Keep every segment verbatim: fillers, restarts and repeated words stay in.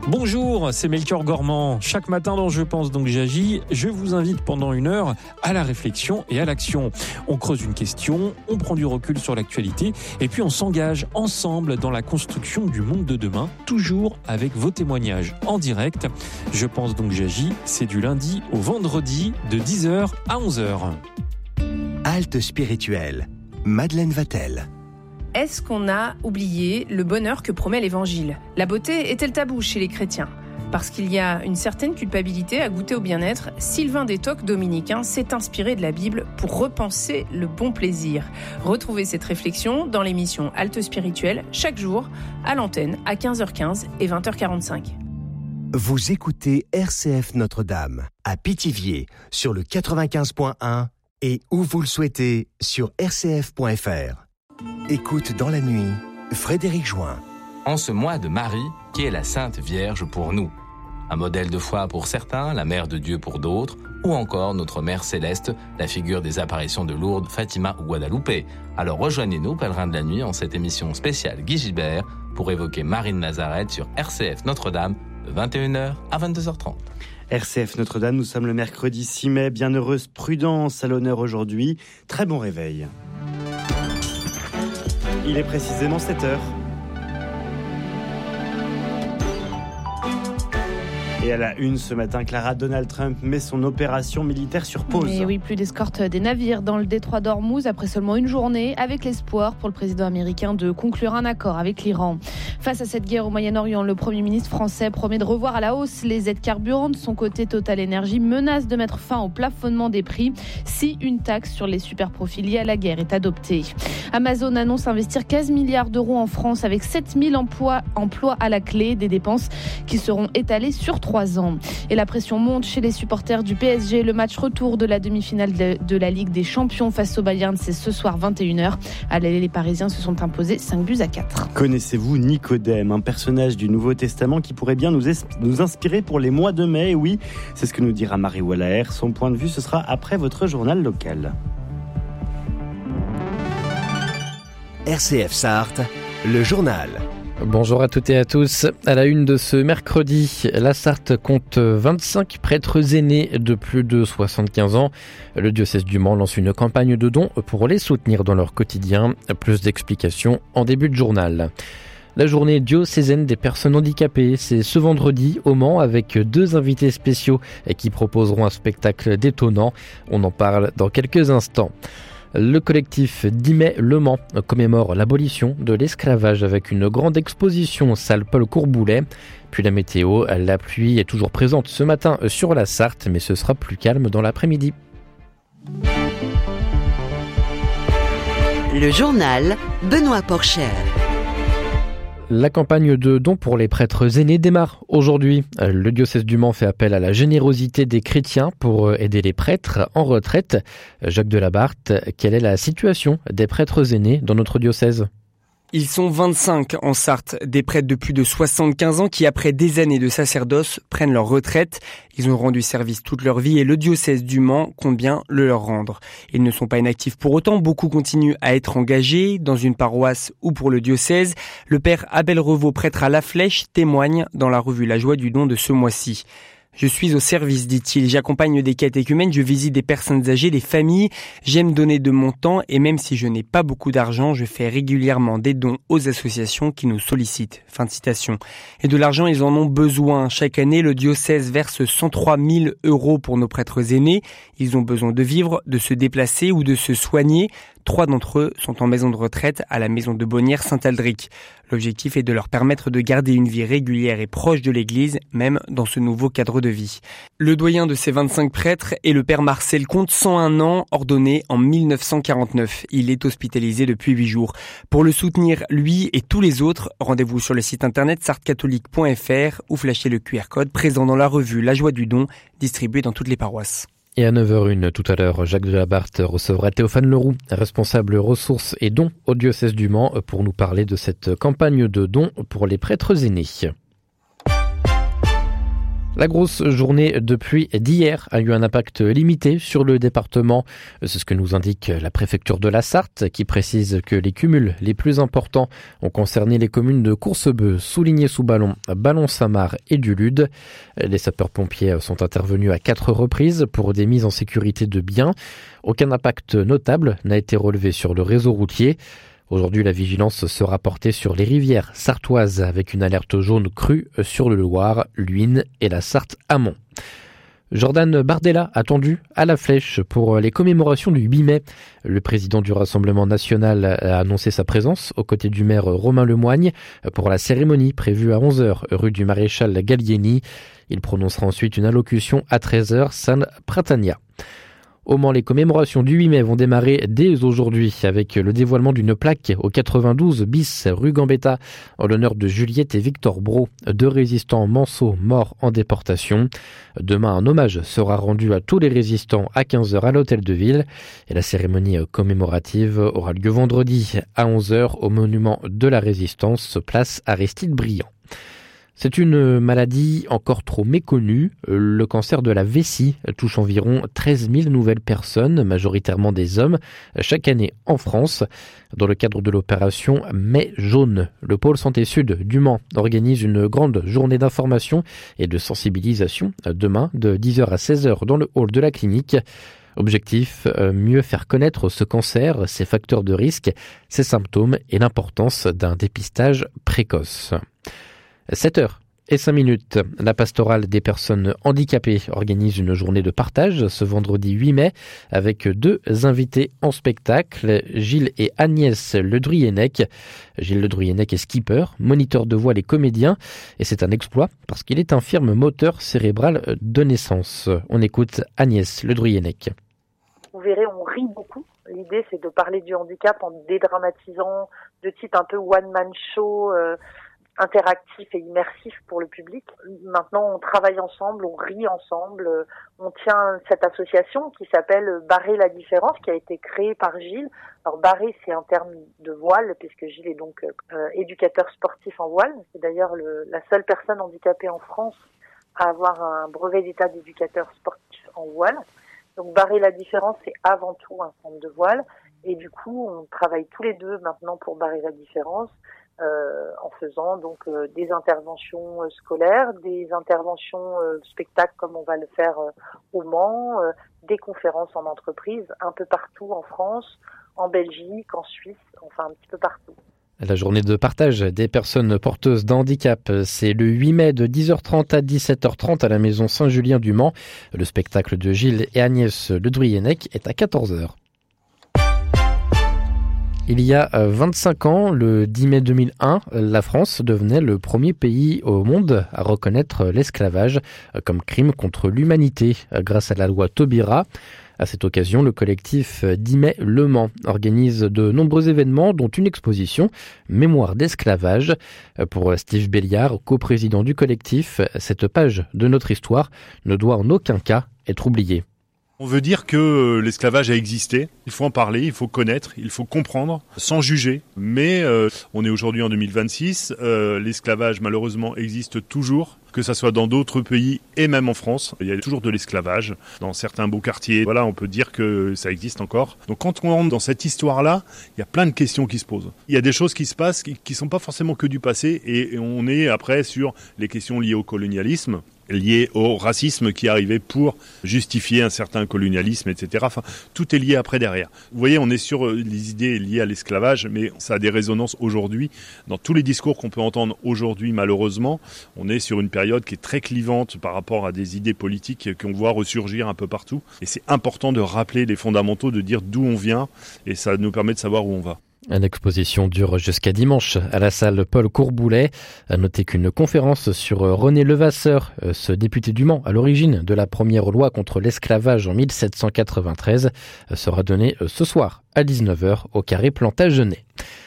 Bonjour, c'est Melchior Gormand. Chaque matin dans Je pense donc j'agis, je vous invite pendant une heure à la réflexion et à l'action. On creuse une question, on prend du recul sur l'actualité et puis on s'engage ensemble dans la construction du monde de demain, toujours avec vos témoignages en direct. Je pense donc j'agis, c'est du lundi au vendredi de dix heures à onze heures. Halte spirituelle, Madeleine Vatel. Est-ce qu'on a oublié le bonheur que promet l'Évangile ? La beauté est-elle tabou chez les chrétiens ? Parce qu'il y a une certaine culpabilité à goûter au bien-être, Sylvain Détoc, dominicain, s'est inspiré de la Bible pour repenser le bon plaisir. Retrouvez cette réflexion dans l'émission Halte spirituelle, chaque jour, à l'antenne, à quinze heures quinze et vingt heures quarante-cinq. Vous écoutez R C F Notre-Dame, à Pithiviers, sur le quatre-vingt-quinze point un et où vous le souhaitez, sur r c f point f r. Écoute dans la nuit, Frédéric Join. En ce mois de Marie, qui est la Sainte Vierge pour nous. Un modèle de foi pour certains, la Mère de Dieu pour d'autres, ou encore notre Mère Céleste, la figure des apparitions de Lourdes, Fatima ou Guadalupe. Alors rejoignez-nous, pèlerins de la nuit, en cette émission spéciale Guy Gilbert, pour évoquer Marie de Nazareth sur R C F Notre-Dame, de vingt et une heures à vingt-deux heures trente. R C F Notre-Dame, nous sommes le mercredi six mai, bienheureuse prudence à l'honneur aujourd'hui. Très bon réveil. Il est précisément sept heures. Et à la une ce matin, Clara, Donald Trump met son opération militaire sur pause. Et oui, plus d'escorte des navires dans le détroit d'Ormuz après seulement une journée, avec l'espoir pour le président américain de conclure un accord avec l'Iran. Face à cette guerre au Moyen-Orient, le Premier ministre français promet de revoir à la hausse les aides carburantes. De son côté, Total Energy menace de mettre fin au plafonnement des prix si une taxe sur les superprofits liés à la guerre est adoptée. Amazon annonce investir quinze milliards d'euros en France avec sept mille emplois, emplois à la clé, des dépenses qui seront étalées sur trois ans. Et la pression monte chez les supporters du P S G. Le match retour de la demi-finale de, de la Ligue des Champions face au Bayern, c'est ce soir vingt et une heures. À l'aller, les Parisiens se sont imposés cinq buts à quatre. Connaissez-vous Nicodème, un personnage du Nouveau Testament qui pourrait bien nous, es- nous inspirer pour les mois de mai? Oui, c'est ce que nous dira Marie Wallaer. Son point de vue, ce sera après votre journal local. R C F Sarthe, le journal. Bonjour à toutes et à tous. À la une de ce mercredi, la Sarthe compte vingt-cinq prêtres aînés de plus de soixante-quinze ans. Le diocèse du Mans lance une campagne de dons pour les soutenir dans leur quotidien. Plus d'explications en début de journal. La journée diocésaine des personnes handicapées, c'est ce vendredi au Mans avec deux invités spéciaux qui proposeront un spectacle détonnant. On en parle dans quelques instants. Le collectif dix mai Le Mans commémore l'abolition de l'esclavage avec une grande exposition salle Paul Courboulet. Puis la météo, la pluie est toujours présente ce matin sur la Sarthe, mais ce sera plus calme dans l'après-midi. Le journal Benoît Porcher. La campagne de dons pour les prêtres aînés démarre aujourd'hui. Le diocèse du Mans fait appel à la générosité des chrétiens pour aider les prêtres en retraite. Jacques Delabarthe, quelle est la situation des prêtres aînés dans notre diocèse ? Ils sont vingt-cinq en Sarthe, des prêtres de plus de soixante-quinze ans qui, après des années de sacerdoce, prennent leur retraite. Ils ont rendu service toute leur vie et le diocèse du Mans compte bien le leur rendre. Ils ne sont pas inactifs pour autant, beaucoup continuent à être engagés dans une paroisse ou pour le diocèse. Le père Abel Revaux, prêtre à La Flèche, témoigne dans la revue La Joie du Don de ce mois-ci. Je suis au service, dit-il. J'accompagne des catéchumènes, je visite des personnes âgées, des familles. J'aime donner de mon temps et même si je n'ai pas beaucoup d'argent, je fais régulièrement des dons aux associations qui nous sollicitent. Fin de citation. Et de l'argent, ils en ont besoin. Chaque année, le diocèse verse cent trois mille euros pour nos prêtres aînés. Ils ont besoin de vivre, de se déplacer ou de se soigner. Trois d'entre eux sont en maison de retraite à la maison de Bonnières Saint-Aldric. L'objectif est de leur permettre de garder une vie régulière et proche de l'église, même dans ce nouveau cadre de vie. Le doyen de ces vingt-cinq prêtres est le père Marcel Comte, cent un ans, ordonné en mille neuf cent quarante-neuf. Il est hospitalisé depuis huit jours. Pour le soutenir, lui et tous les autres, rendez-vous sur le site internet sarthe catholique point f r ou flashez le Q R code présent dans la revue La Joie du Don, distribuée dans toutes les paroisses. Et à neuf heures une tout à l'heure, Jacques Delabarthe recevra Théophane Leroux, responsable ressources et dons au diocèse du Mans, pour nous parler de cette campagne de dons pour les prêtres aînés. La grosse journée de pluie d'hier a eu un impact limité sur le département. C'est ce que nous indique la préfecture de la Sarthe qui précise que les cumuls les plus importants ont concerné les communes de Coursebeu, Souligné-sous-Ballon, Ballon-Saint-Marc et du Lude. Les sapeurs-pompiers sont intervenus à quatre reprises pour des mises en sécurité de biens. Aucun impact notable n'a été relevé sur le réseau routier. Aujourd'hui, la vigilance sera portée sur les rivières sartoises avec une alerte jaune crue sur le Loir, l'Huisne et la Sarthe-Amont. Jordan Bardella attendu à la Flèche pour les commémorations du huit mai. Le président du Rassemblement national a annoncé sa présence aux côtés du maire Romain Lemoigne pour la cérémonie prévue à onze heures rue du Maréchal Gallieni. Il prononcera ensuite une allocution à treize heures San Pratania. Au Mans, les commémorations du huit mai vont démarrer dès aujourd'hui avec le dévoilement d'une plaque au quatre-vingt-douze bis rue Gambetta en l'honneur de Juliette et Victor Brault, deux résistants manceaux morts en déportation. Demain, un hommage sera rendu à tous les résistants à quinze heures à l'hôtel de ville et la cérémonie commémorative aura lieu vendredi à onze heures au monument de la Résistance, place Aristide Briand. C'est une maladie encore trop méconnue. Le cancer de la vessie touche environ treize mille nouvelles personnes, majoritairement des hommes, chaque année en France. Dans le cadre de l'opération Mai jaune, le pôle santé sud du Mans organise une grande journée d'information et de sensibilisation demain de dix heures à seize heures dans le hall de la clinique. Objectif, mieux faire connaître ce cancer, ses facteurs de risque, ses symptômes et l'importance d'un dépistage précoce. sept heures et cinq minutes. La pastorale des personnes handicapées organise une journée de partage ce vendredi huit mai avec deux invités en spectacle, Gilles et Agnès Ledruyenec. Gilles Ledruyenec est skipper, moniteur de voile et comédien et c'est un exploit parce qu'il est infirme moteur cérébral de naissance. On écoute Agnès Ledruyenec. Vous verrez, on rit beaucoup. L'idée, c'est de parler du handicap en dédramatisant, de type un peu one-man show, euh, interactif et immersif pour le public. Maintenant, on travaille ensemble, on rit ensemble. On tient cette association qui s'appelle Barrer la différence, qui a été créée par Gilles. Alors, barrer, c'est un terme de voile, puisque Gilles est donc euh, éducateur sportif en voile. C'est d'ailleurs le, la seule personne handicapée en France à avoir un brevet d'état d'éducateur sportif en voile. Donc, Barrer la différence, c'est avant tout un centre de voile. Et du coup, on travaille tous les deux maintenant pour barrer la différence. Euh, en faisant donc euh, des interventions euh, scolaires, des interventions euh, spectacles comme on va le faire euh, au Mans, euh, des conférences en entreprise un peu partout en France, en Belgique, en Suisse, enfin un petit peu partout. La journée de partage des personnes porteuses d'un handicap, c'est le huit mai de dix heures trente à dix-sept heures trente à la maison Saint-Julien du Mans. Le spectacle de Gilles et Agnès Ledruyenec est à quatorze heures. Il y a vingt-cinq ans, le dix mai deux mille un, la France devenait le premier pays au monde à reconnaître l'esclavage comme crime contre l'humanité grâce à la loi Taubira. À cette occasion, le collectif dix mai Le Mans organise de nombreux événements, dont une exposition Mémoire d'esclavage. Pour Steve Béliard, coprésident du collectif, cette page de notre histoire ne doit en aucun cas être oubliée. On veut dire que l'esclavage a existé, il faut en parler, il faut connaître, il faut comprendre, sans juger. Mais euh, on est aujourd'hui en deux mille vingt-six, euh, l'esclavage malheureusement existe toujours, que ça soit dans d'autres pays et même en France. Il y a toujours de l'esclavage dans certains beaux quartiers. Voilà, on peut dire que ça existe encore. Donc quand on rentre dans cette histoire-là, il y a plein de questions qui se posent. Il y a des choses qui se passent qui ne sont pas forcément que du passé et on est après sur les questions liées au colonialisme, lié au racisme qui arrivait pour justifier un certain colonialisme, et cetera. Enfin, tout est lié après derrière. Vous voyez, on est sur les idées liées à l'esclavage, mais ça a des résonances aujourd'hui. Dans tous les discours qu'on peut entendre aujourd'hui, malheureusement, on est sur une période qui est très clivante par rapport à des idées politiques qu'on voit ressurgir un peu partout. Et c'est important de rappeler les fondamentaux, de dire d'où on vient, et ça nous permet de savoir où on va. L'exposition dure jusqu'à dimanche à la salle Paul Courboulet. À noter qu'une conférence sur René Levasseur, ce député du Mans à l'origine de la première loi contre l'esclavage en mille sept cent quatre-vingt-treize, sera donnée ce soir à dix-neuf heures au Carré Plantagenet.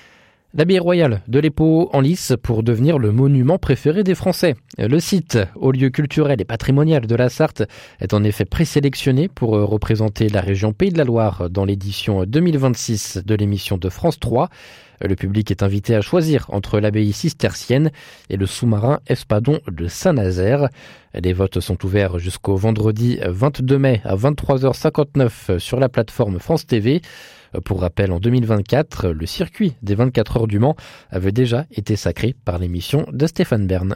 L'abbaye royale de l'Épau en lice pour devenir le monument préféré des Français. Le site, haut lieu culturel et patrimonial de la Sarthe, est en effet présélectionné pour représenter la région Pays de la Loire dans l'édition deux mille vingt-six de l'émission de France trois. Le public est invité à choisir entre l'abbaye cistercienne et le sous-marin Espadon de Saint-Nazaire. Les votes sont ouverts jusqu'au vendredi vingt-deux mai à vingt-trois heures cinquante-neuf sur la plateforme France T V. Pour rappel, en deux mille vingt-quatre, le circuit des vingt-quatre heures du Mans avait déjà été sacré par l'émission de Stéphane Bern.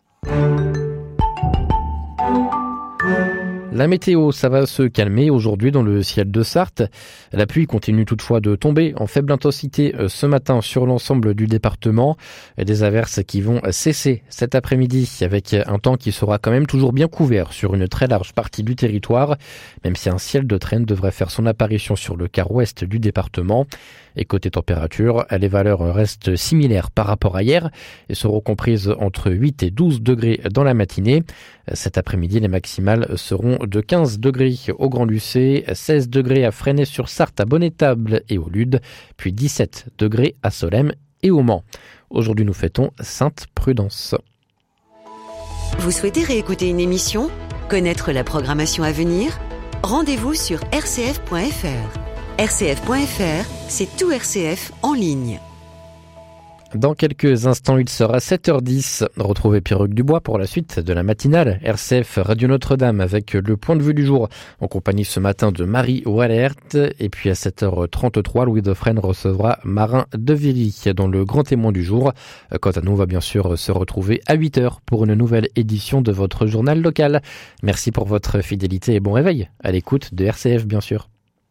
La météo, ça va se calmer aujourd'hui dans le ciel de Sarthe. La pluie continue toutefois de tomber en faible intensité ce matin sur l'ensemble du département. Des averses qui vont cesser cet après-midi avec un temps qui sera quand même toujours bien couvert sur une très large partie du territoire, même si un ciel de traîne devrait faire son apparition sur le quart ouest du département. Et côté température, les valeurs restent similaires par rapport à hier et seront comprises entre huit et douze degrés dans la matinée. Cet après-midi, les maximales seront de quinze degrés au Grand-Lucé, seize degrés à Fresnay-sur-Sarthe, à Bonnétable et au Lude, puis dix-sept degrés à Solesmes et au Mans. Aujourd'hui, nous fêtons Sainte Prudence. Vous souhaitez réécouter une émission ? Connaître la programmation à venir ? Rendez-vous sur r c f point f r. r c f point f r, c'est tout R C F en ligne. Dans quelques instants, il sera sept heures dix. Retrouvez Pierre-Hugues Dubois pour la suite de la matinale R C F Radio Notre-Dame avec le point de vue du jour en compagnie ce matin de Marie Wallert. Et puis à sept heures trente-trois, Louis Dauphren recevra Marin de Viry dans le grand témoin du jour. Quant à nous, on va bien sûr se retrouver à huit heures pour une nouvelle édition de votre journal local. Merci pour votre fidélité et bon réveil à l'écoute de R C F bien sûr.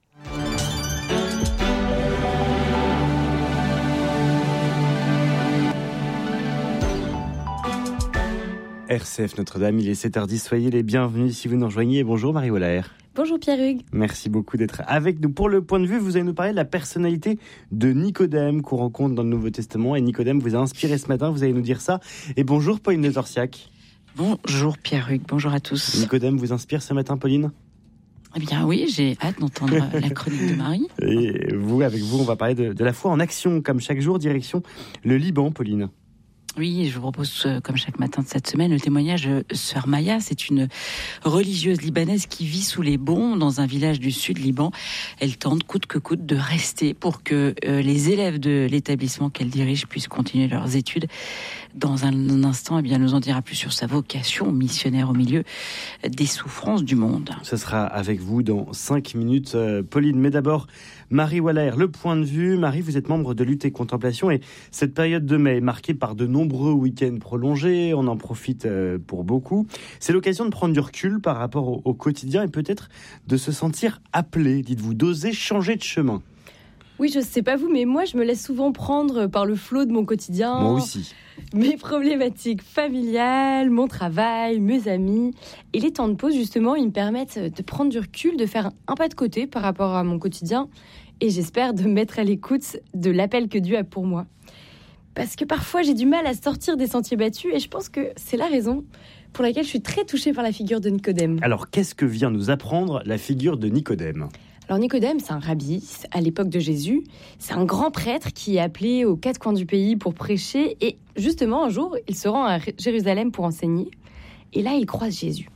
R C F Notre-Dame, il est sept heures dix, soyez les bienvenus si vous nous rejoignez. Bonjour Marie Wallert. Bonjour Pierre-Hugues. Merci beaucoup d'être avec nous. Pour le point de vue, vous allez nous parler de la personnalité de Nicodème qu'on rencontre dans le Nouveau Testament. Et Nicodème vous a inspiré ce matin, vous allez nous dire ça. Et bonjour Pauline de Torsiac. Bonjour Pierre-Hugues, bonjour à tous. Nicodème vous inspire ce matin, Pauline ? Eh bien oui, j'ai hâte d'entendre la chronique de Marie. Et vous, avec vous, on va parler de, de la foi en action, comme chaque jour, direction le Liban, Pauline. Oui, je vous propose, comme chaque matin de cette semaine, le témoignage de Sœur Maya. C'est une religieuse libanaise qui vit sous les bombes dans un village du sud Liban. Elle tente coûte que coûte de rester pour que euh, les élèves de l'établissement qu'elle dirige puissent continuer leurs études. Dans un instant, eh bien, elle nous en dira plus sur sa vocation missionnaire au milieu des souffrances du monde. Ce sera avec vous dans cinq minutes, euh, Pauline. Mais d'abord, Marie Wallert, le point de vue. Marie, vous êtes membre de Lutte et Contemplation et cette période de mai est marquée par de nombreux week-ends prolongés. On en profite euh, pour beaucoup. C'est l'occasion de prendre du recul par rapport au, au quotidien et peut-être de se sentir appelé, dites-vous, d'oser changer de chemin. Oui, je sais pas vous, mais moi, je me laisse souvent prendre par le flot de mon quotidien. Moi aussi. Mes problématiques familiales, mon travail, mes amis. Et les temps de pause, justement, ils me permettent de prendre du recul, de faire un pas de côté par rapport à mon quotidien. Et j'espère de me mettre à l'écoute de l'appel que Dieu a pour moi. Parce que parfois, j'ai du mal à sortir des sentiers battus. Et je pense que c'est la raison pour laquelle je suis très touchée par la figure de Nicodème. Alors, qu'est-ce que vient nous apprendre la figure de Nicodème ? Alors Nicodème, c'est un rabbi à l'époque de Jésus. C'est un grand prêtre qui est appelé aux quatre coins du pays pour prêcher. Et justement, un jour, il se rend à Jérusalem pour enseigner. Et là, il croise Jésus.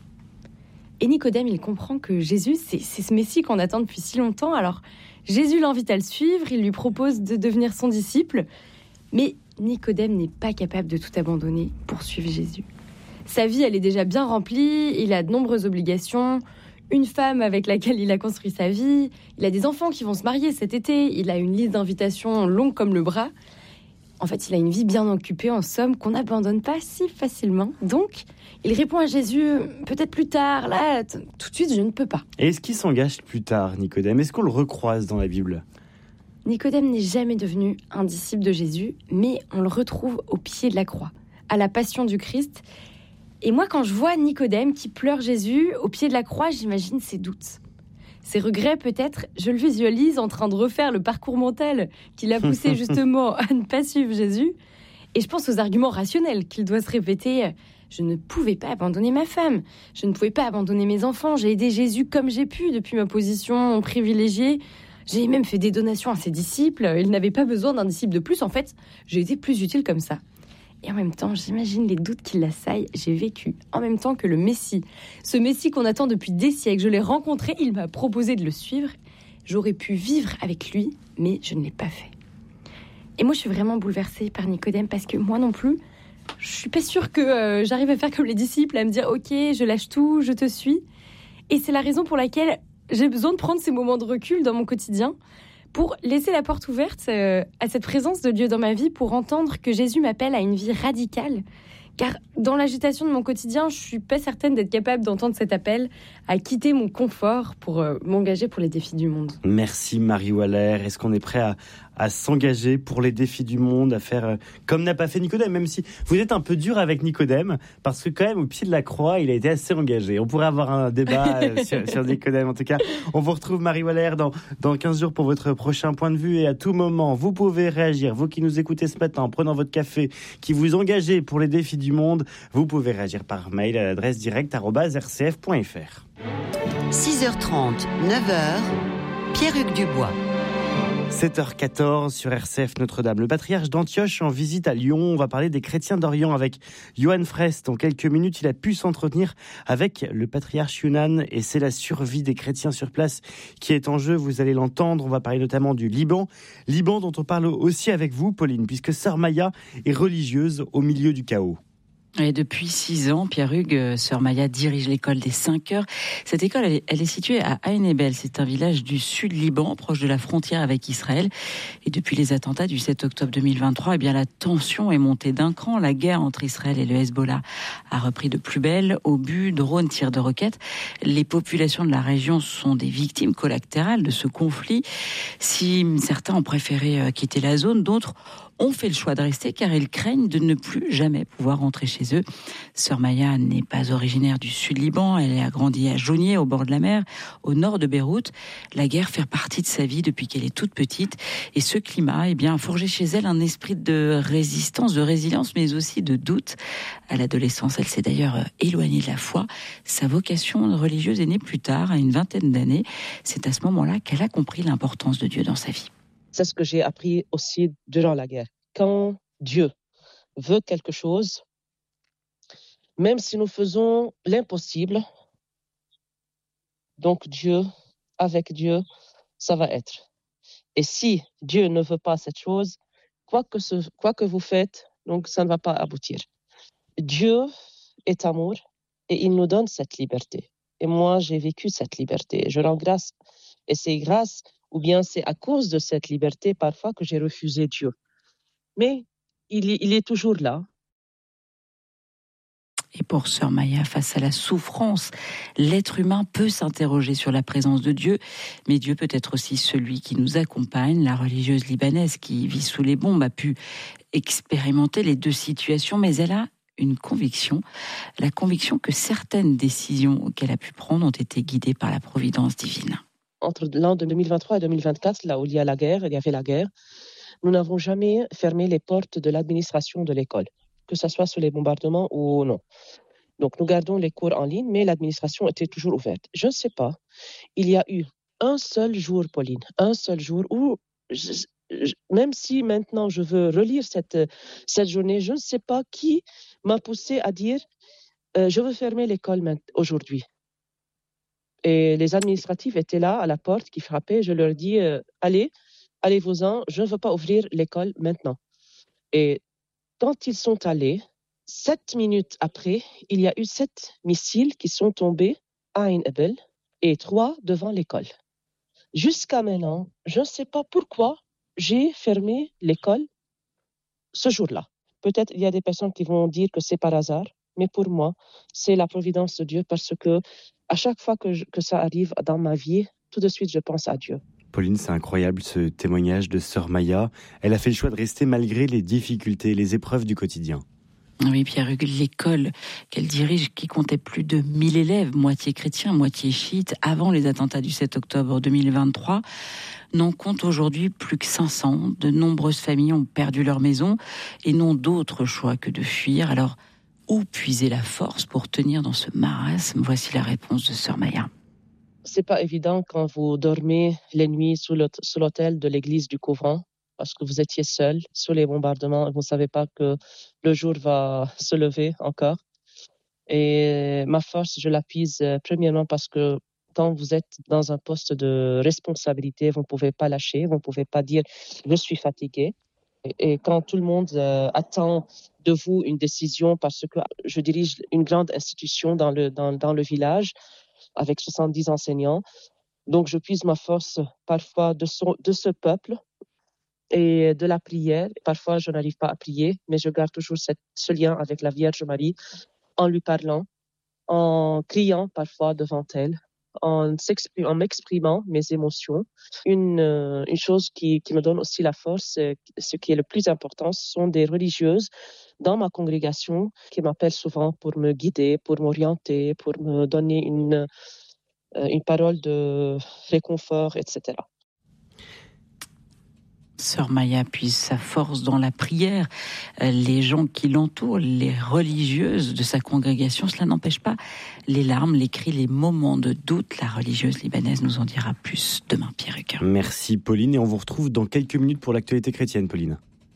Et Nicodème, il comprend que Jésus, c'est, c'est ce Messie qu'on attend depuis si longtemps. Alors, Jésus l'invite à le suivre. Il lui propose de devenir son disciple. Mais Nicodème n'est pas capable de tout abandonner pour suivre Jésus. Sa vie, elle est déjà bien remplie. Il a de nombreuses obligations. Une femme avec laquelle il a construit sa vie. Il a des enfants qui vont se marier cet été. Il a une liste d'invitations longue comme le bras. En fait, il a une vie bien occupée, en somme, qu'on n'abandonne pas si facilement. Donc, il répond à Jésus, peut-être plus tard. Là, t- tout de suite, je ne peux pas. Et est-ce qu'il s'engage plus tard, Nicodème ? Est-ce qu'on le recroise dans la Bible ? Nicodème n'est jamais devenu un disciple de Jésus, mais on le retrouve au pied de la croix, à la passion du Christ. Et moi, quand je vois Nicodème qui pleure Jésus au pied de la croix, j'imagine ses doutes. Ses regrets, peut-être, je le visualise en train de refaire le parcours mental qui l'a poussé justement à ne pas suivre Jésus. Et je pense aux arguments rationnels qu'il doit se répéter. Je ne pouvais pas abandonner ma femme. Je ne pouvais pas abandonner mes enfants. J'ai aidé Jésus comme j'ai pu depuis ma position privilégiée. J'ai même fait des donations à ses disciples. Il n'avait pas besoin d'un disciple de plus. En fait, j'ai été plus utile comme ça. Et en même temps, j'imagine les doutes qui l'assaillent. J'ai vécu en même temps que le Messie. Ce Messie qu'on attend depuis des siècles. Je l'ai rencontré, il m'a proposé de le suivre. J'aurais pu vivre avec lui, mais je ne l'ai pas fait. Et moi, je suis vraiment bouleversée par Nicodème parce que moi non plus, je suis pas sûre que euh, j'arrive à faire comme les disciples, à me dire « Ok, je lâche tout, je te suis ». Et c'est la raison pour laquelle j'ai besoin de prendre ces moments de recul dans mon quotidien pour laisser la porte ouverte euh, à cette présence de Dieu dans ma vie, pour entendre que Jésus m'appelle à une vie radicale. Car dans l'agitation de mon quotidien, je ne suis pas certaine d'être capable d'entendre cet appel à quitter mon confort pour euh, m'engager pour les défis du monde. Merci Marie Waller. Est-ce qu'on est prêt à, à s'engager pour les défis du monde, à faire euh, comme n'a pas fait Nicodème, même si vous êtes un peu dur avec Nicodème, parce que quand même au pied de la croix, il a été assez engagé. On pourrait avoir un débat euh, sur, sur Nicodème. En tout cas, on vous retrouve Marie Waller dans, dans quinze jours pour votre prochain point de vue, et à tout moment, vous pouvez réagir. Vous qui nous écoutez ce matin en prenant votre café, qui vous engagez pour les défis du monde, vous pouvez réagir par mail à l'adresse direct arobase r c f point f r. six heures trente, neuf heures, Pierre-Hugues Dubois. sept heures quatorze sur R C F Notre-Dame. Le patriarche d'Antioche en visite à Lyon. On va parler des chrétiens d'Orient avec Johan Frest. En quelques minutes, il a pu s'entretenir avec le patriarche Younan, et c'est la survie des chrétiens sur place qui est en jeu. Vous allez l'entendre. On va parler notamment du Liban. Liban dont on parle aussi avec vous, Pauline, puisque Sœur Maya est religieuse au milieu du chaos. Et depuis six ans, Pierre-Hugues, Sœur Maya dirige l'école des cinq heures. Cette école, elle est, elle est située à Ain Ebel. C'est un village du sud Liban, proche de la frontière avec Israël. Et depuis les attentats du sept octobre deux mille vingt-trois, eh bien, la tension est montée d'un cran. La guerre entre Israël et le Hezbollah a repris de plus belle. Obus, drones, tirs de roquettes. Les populations de la région sont des victimes collatérales de ce conflit. Si certains ont préféré quitter la zone, d'autres ont fait le choix de rester car ils craignent de ne plus jamais pouvoir rentrer chez eux. Sœur Maya n'est pas originaire du sud Liban, elle a grandi à Jounieh, au bord de la mer, au nord de Beyrouth. La guerre fait partie de sa vie depuis qu'elle est toute petite, et ce climat, eh bien, a forgé chez elle un esprit de résistance, de résilience, mais aussi de doute. À l'adolescence, elle s'est d'ailleurs éloignée de la foi. Sa vocation religieuse est née plus tard, à une vingtaine d'années. C'est à ce moment-là qu'elle a compris l'importance de Dieu dans sa vie. C'est ce que j'ai appris aussi durant la guerre. Quand Dieu veut quelque chose, même si nous faisons l'impossible, donc Dieu, avec Dieu, ça va être. Et si Dieu ne veut pas cette chose, quoi que, ce, quoi que vous faites, donc ça ne va pas aboutir. Dieu est amour et il nous donne cette liberté. Et moi, j'ai vécu cette liberté. Je rends grâce. Et c'est grâce ou bien c'est à cause de cette liberté parfois que j'ai refusé Dieu. Mais il est, il est toujours là. Et pour Sœur Maya, face à la souffrance, l'être humain peut s'interroger sur la présence de Dieu, mais Dieu peut être aussi celui qui nous accompagne. La religieuse libanaise qui vit sous les bombes a pu expérimenter les deux situations, mais elle a une conviction, la conviction que certaines décisions qu'elle a pu prendre ont été guidées par la providence divine. Entre l'an deux mille vingt-trois et deux mille vingt-quatre, là où il y a la guerre, il y avait la guerre, nous n'avons jamais fermé les portes de l'administration de l'école, que ce soit sous les bombardements ou non. Donc nous gardons les cours en ligne, mais l'administration était toujours ouverte. Je ne sais pas, il y a eu un seul jour, Pauline, un seul jour où, je, je, même si maintenant je veux relire cette, cette journée, je ne sais pas qui m'a poussé à dire euh, je veux fermer l'école aujourd'hui. Et les administratifs étaient là à la porte qui frappaient. Je leur dis euh, allez, allez-vous-en, je ne veux pas ouvrir l'école maintenant. Et quand ils sont allés, sept minutes après, il y a eu sept missiles qui sont tombés à Ain Ebel et trois devant l'école. Jusqu'à maintenant, je ne sais pas pourquoi j'ai fermé l'école ce jour-là. Peut-être il y a des personnes qui vont dire que c'est par hasard, mais pour moi, c'est la providence de Dieu parce que à chaque fois que, je, que ça arrive dans ma vie, tout de suite, je pense à Dieu. Pauline, c'est incroyable ce témoignage de Sœur Maya. Elle a fait le choix de rester malgré les difficultés, les épreuves du quotidien. Oui, Pierre-Hugues, l'école qu'elle dirige, qui comptait plus de mille élèves, moitié chrétiens, moitié chiites, avant les attentats du sept octobre deux mille vingt-trois, n'en compte aujourd'hui plus que cinq cents. De nombreuses familles ont perdu leur maison et n'ont d'autre choix que de fuir. Alors, où puiser la force pour tenir dans ce marasme ? Voici la réponse de Sœur Maya. c'est pas évident quand vous dormez les nuits sous, le, sous l'autel de l'église du couvent, parce que vous étiez seul sous les bombardements et vous ne savez pas que le jour va se lever encore. Et ma force, je la puise euh, premièrement parce que quand vous êtes dans un poste de responsabilité, vous ne pouvez pas lâcher, vous ne pouvez pas dire « je suis fatigué ». Et quand tout le monde euh, attend de vous une décision, parce que je dirige une grande institution dans le, dans, dans le village avec soixante-dix enseignants, donc je puise ma force parfois de, son, de ce peuple et de la prière. Parfois, je n'arrive pas à prier, mais je garde toujours cette, ce lien avec la Vierge Marie en lui parlant, en criant parfois devant elle, en, en m'exprimant mes émotions. Une, euh, une chose qui, qui me donne aussi la force, euh, ce qui est le plus important, ce sont des religieuses dans ma congrégation qui m'appellent souvent pour me guider, pour m'orienter, pour me donner une, euh, une parole de réconfort, et cetera. Sœur Maya puise sa force dans la prière. Les gens qui l'entourent, les religieuses de sa congrégation, cela n'empêche pas les larmes, les cris, les moments de doute. La religieuse libanaise nous en dira plus demain, Pierrick. Merci Pauline, et on vous retrouve dans quelques minutes pour l'actualité chrétienne, Pauline.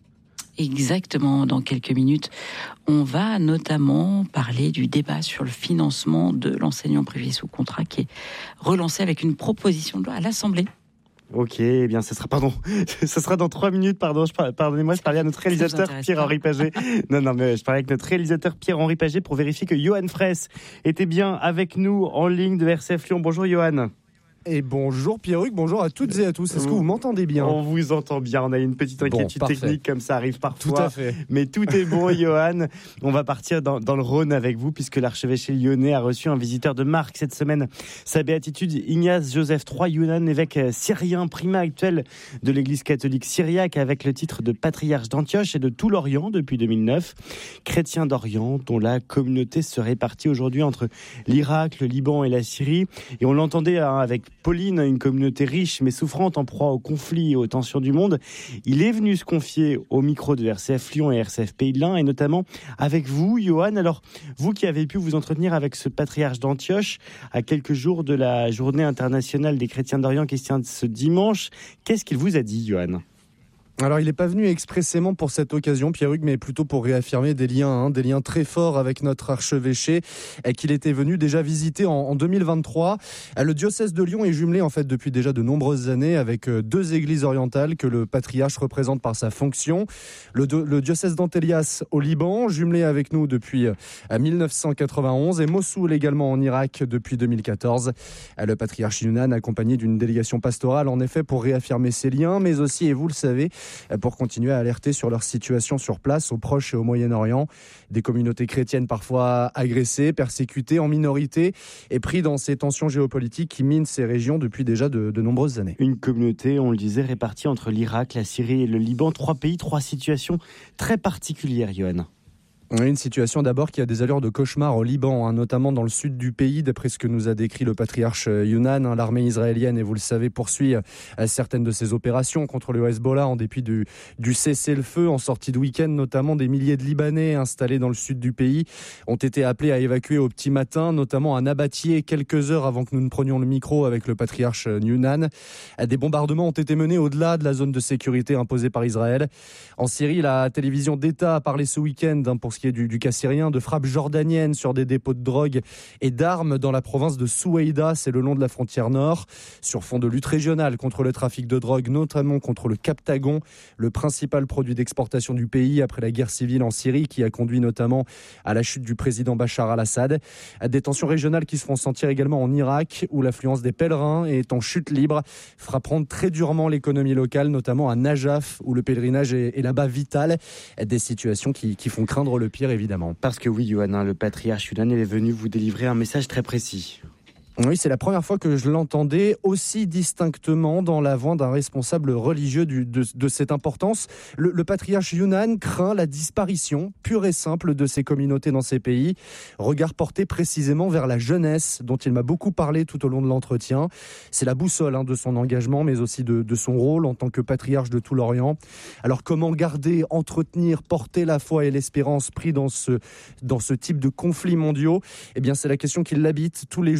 Exactement, dans quelques minutes, on va notamment parler du débat sur le financement de l'enseignement privé sous contrat qui est relancé avec une proposition de loi à l'Assemblée. Ok, eh bien, ce sera, pardon, ce sera dans trois minutes, pardon, je, pardonnez-moi, je parlais à notre réalisateur Pierre-Henri Paget. Non, non, mais je parlais avec notre réalisateur Pierre-Henri Paget pour vérifier que Johan Fraisse était bien avec nous en ligne de R C F Lyon. Bonjour Johan. Et bonjour Pierruc, bonjour à toutes et à tous. Est-ce que vous m'entendez bien ? On vous entend bien, on a une petite inquiétude bon, technique comme ça arrive parfois. Tout à fait. Mais tout est bon Johan. On va partir dans, dans le Rhône avec vous puisque l'archevêché lyonnais a reçu un visiteur de marque cette semaine. Sa béatitude, Ignace Joseph trois Younan, évêque syrien, primat actuel de l'église catholique syriaque avec le titre de patriarche d'Antioche et de tout l'Orient depuis deux mille neuf. Chrétien d'Orient dont la communauté se répartit aujourd'hui entre l'Irak, le Liban et la Syrie. Et on l'entendait hein, avec Pauline, une communauté riche mais souffrante en proie aux conflits et aux tensions du monde. Il est venu se confier au micro de R C F Lyon et R C F Pays de l'Ain et notamment avec vous, Johan. Alors, vous qui avez pu vous entretenir avec ce patriarche d'Antioche à quelques jours de la journée internationale des chrétiens d'Orient qui se tient ce dimanche, qu'est-ce qu'il vous a dit, Johan ? Alors, il n'est pas venu expressément pour cette occasion, Pierruc, mais plutôt pour réaffirmer des liens, hein, des liens très forts avec notre archevêché qu'il était venu déjà visiter en, en deux mille vingt-trois. Le diocèse de Lyon est jumelé en fait depuis déjà de nombreuses années avec deux églises orientales que le patriarche représente par sa fonction. Le, le diocèse d'Antélias au Liban, jumelé avec nous depuis mille neuf cent quatre-vingt-onze, et Mossoul également en Irak depuis deux mille quatorze. Le patriarche Younan accompagné d'une délégation pastorale en effet pour réaffirmer ces liens, mais aussi, et vous le savez, pour continuer à alerter sur leur situation sur place au Proche et au Moyen-Orient. Des communautés chrétiennes parfois agressées, persécutées en minorité et pris dans ces tensions géopolitiques qui minent ces régions depuis déjà de, de nombreuses années. Une communauté, on le disait, répartie entre l'Irak, la Syrie et le Liban. Trois pays, trois situations très particulières, Johan. Une situation d'abord qui a des allures de cauchemar au Liban, hein, notamment dans le sud du pays, d'après ce que nous a décrit le patriarche Younan. Hein, l'armée israélienne, et vous le savez, poursuit euh, certaines de ses opérations contre le Hezbollah en dépit du, du cessez-le-feu. En sortie de week-end, notamment des milliers de Libanais installés dans le sud du pays ont été appelés à évacuer au petit matin, notamment à Nabatieh, quelques heures avant que nous ne prenions le micro avec le patriarche Younan. Des bombardements ont été menés au-delà de la zone de sécurité imposée par Israël. En Syrie, la télévision d'État a parlé ce week-end hein, pour ce qui est du, du cas syrien, de frappes jordaniennes sur des dépôts de drogue et d'armes dans la province de Soueïda, c'est le long de la frontière nord, sur fond de lutte régionale contre le trafic de drogue, notamment contre le Captagon, le principal produit d'exportation du pays après la guerre civile en Syrie qui a conduit notamment à la chute du président Bachar al-Assad. Des tensions régionales qui se font sentir également en Irak, où l'affluence des pèlerins est en chute libre, frapperont très durement l'économie locale, notamment à Najaf, où le pèlerinage est, est là-bas vital. Des situations qui, qui font craindre le pire, évidemment. Parce que oui, Johan, le patriarche Younan est venu vous délivrer un message très précis. Oui, c'est la première fois que je l'entendais aussi distinctement dans la voix d'un responsable religieux du, de, de cette importance. Le, le patriarche Younan craint la disparition pure et simple de ces communautés dans ces pays. Regard porté précisément vers la jeunesse, dont il m'a beaucoup parlé tout au long de l'entretien. C'est la boussole hein, de son engagement, mais aussi de, de son rôle en tant que patriarche de tout l'Orient. Alors comment garder, entretenir, porter la foi et l'espérance pris dans ce, dans ce type de conflits mondiaux ? Eh bien, c'est la question qui l'habite tous les jours et qu'il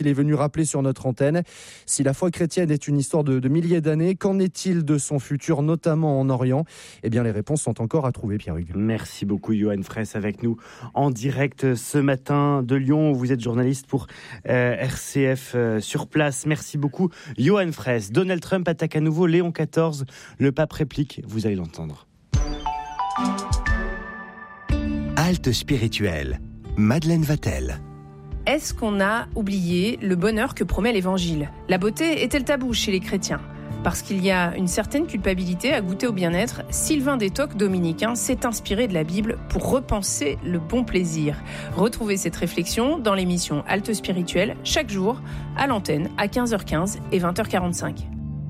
il est venu rappeler sur notre antenne. Si la foi chrétienne est une histoire de, de milliers d'années, qu'en est-il de son futur, notamment en Orient ? Eh bien, les réponses sont encore à trouver, Pierre-Hugues. Merci beaucoup, Johan Fraisse, avec nous en direct ce matin de Lyon. Vous êtes journaliste pour euh, R C F euh, sur place. Merci beaucoup, Johan Fraisse. Donald Trump attaque à nouveau Léon quatorze. Le pape réplique, vous allez l'entendre. Halte spirituelle. Madeleine Vatel. Est-ce qu'on a oublié le bonheur que promet l'Évangile ? La beauté est-elle taboue chez les chrétiens ? Parce qu'il y a une certaine culpabilité à goûter au bien-être, Sylvain Détoc, dominicain, s'est inspiré de la Bible pour repenser le bon plaisir. Retrouvez cette réflexion dans l'émission Halte spirituelle, chaque jour, à l'antenne, à quinze heures quinze et vingt heures quarante-cinq.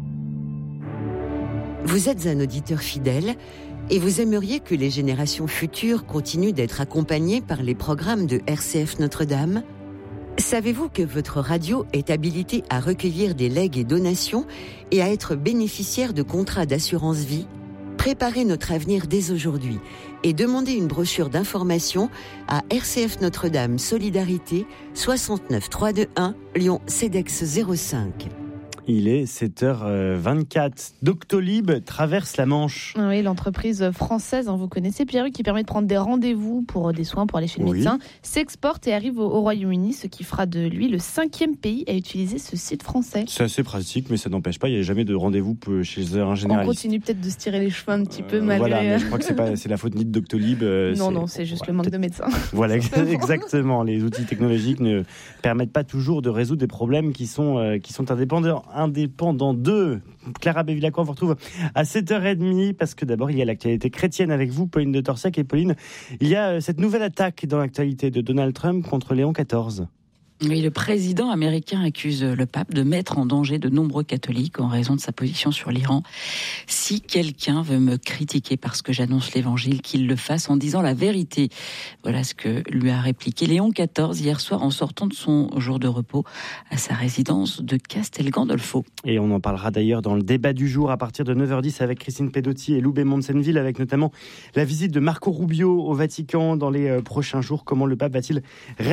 Vous êtes un auditeur fidèle et vous aimeriez que les générations futures continuent d'être accompagnées par les programmes de R C F Notre-Dame ? Savez-vous que votre radio est habilitée à recueillir des legs et donations et à être bénéficiaire de contrats d'assurance vie ? Préparez notre avenir dès aujourd'hui et demandez une brochure d'information à R C F Notre-Dame Solidarité soixante-neuf trois cent vingt-et-un Lyon Cedex zéro cinq. Il est sept heures vingt-quatre. Doctolib traverse la Manche. Oui, l'entreprise française, hein, vous connaissez Pierre, qui permet de prendre des rendez-vous pour des soins, pour aller chez le Oui. médecin, s'exporte et arrive au, au Royaume-Uni, ce qui fera de lui le cinquième pays à utiliser ce site français. C'est assez pratique, mais ça n'empêche pas, il n'y a jamais de rendez-vous chez un On généraliste. continue peut-être de se tirer les cheveux un petit peu, Euh, malgré... Voilà, mais je crois que c'est pas, c'est la faute ni de Doctolib. euh, non, c'est- non, c'est juste voilà, le manque peut-être- de médecins. Voilà, exactement. Les outils technologiques ne permettent pas toujours de résoudre des problèmes qui sont, euh, qui sont indépendants, indépendants d'eux. Clara Bévilacqua, on vous retrouve à sept heures trente parce que d'abord, il y a l'actualité chrétienne avec vous, Pauline de Torsac. Et Pauline, il y a euh, cette nouvelle attaque dans l'actualité de Donald Trump contre Léon quatorze. Oui, le président américain accuse le pape de mettre en danger de nombreux catholiques en raison de sa position sur l'Iran. Si quelqu'un veut me critiquer parce que j'annonce l'évangile, qu'il le fasse en disant la vérité. Voilà ce que lui a répliqué Léon quatorze hier soir en sortant de son jour de repos à sa résidence de Castel Gandolfo. Et on en parlera d'ailleurs dans le débat du jour à partir de neuf heures dix avec Christine Pedotti et Lou Bémont-Senville, avec notamment la visite de Marco Rubio au Vatican dans les euh, prochains jours. Comment le pape va-t-il réagir ?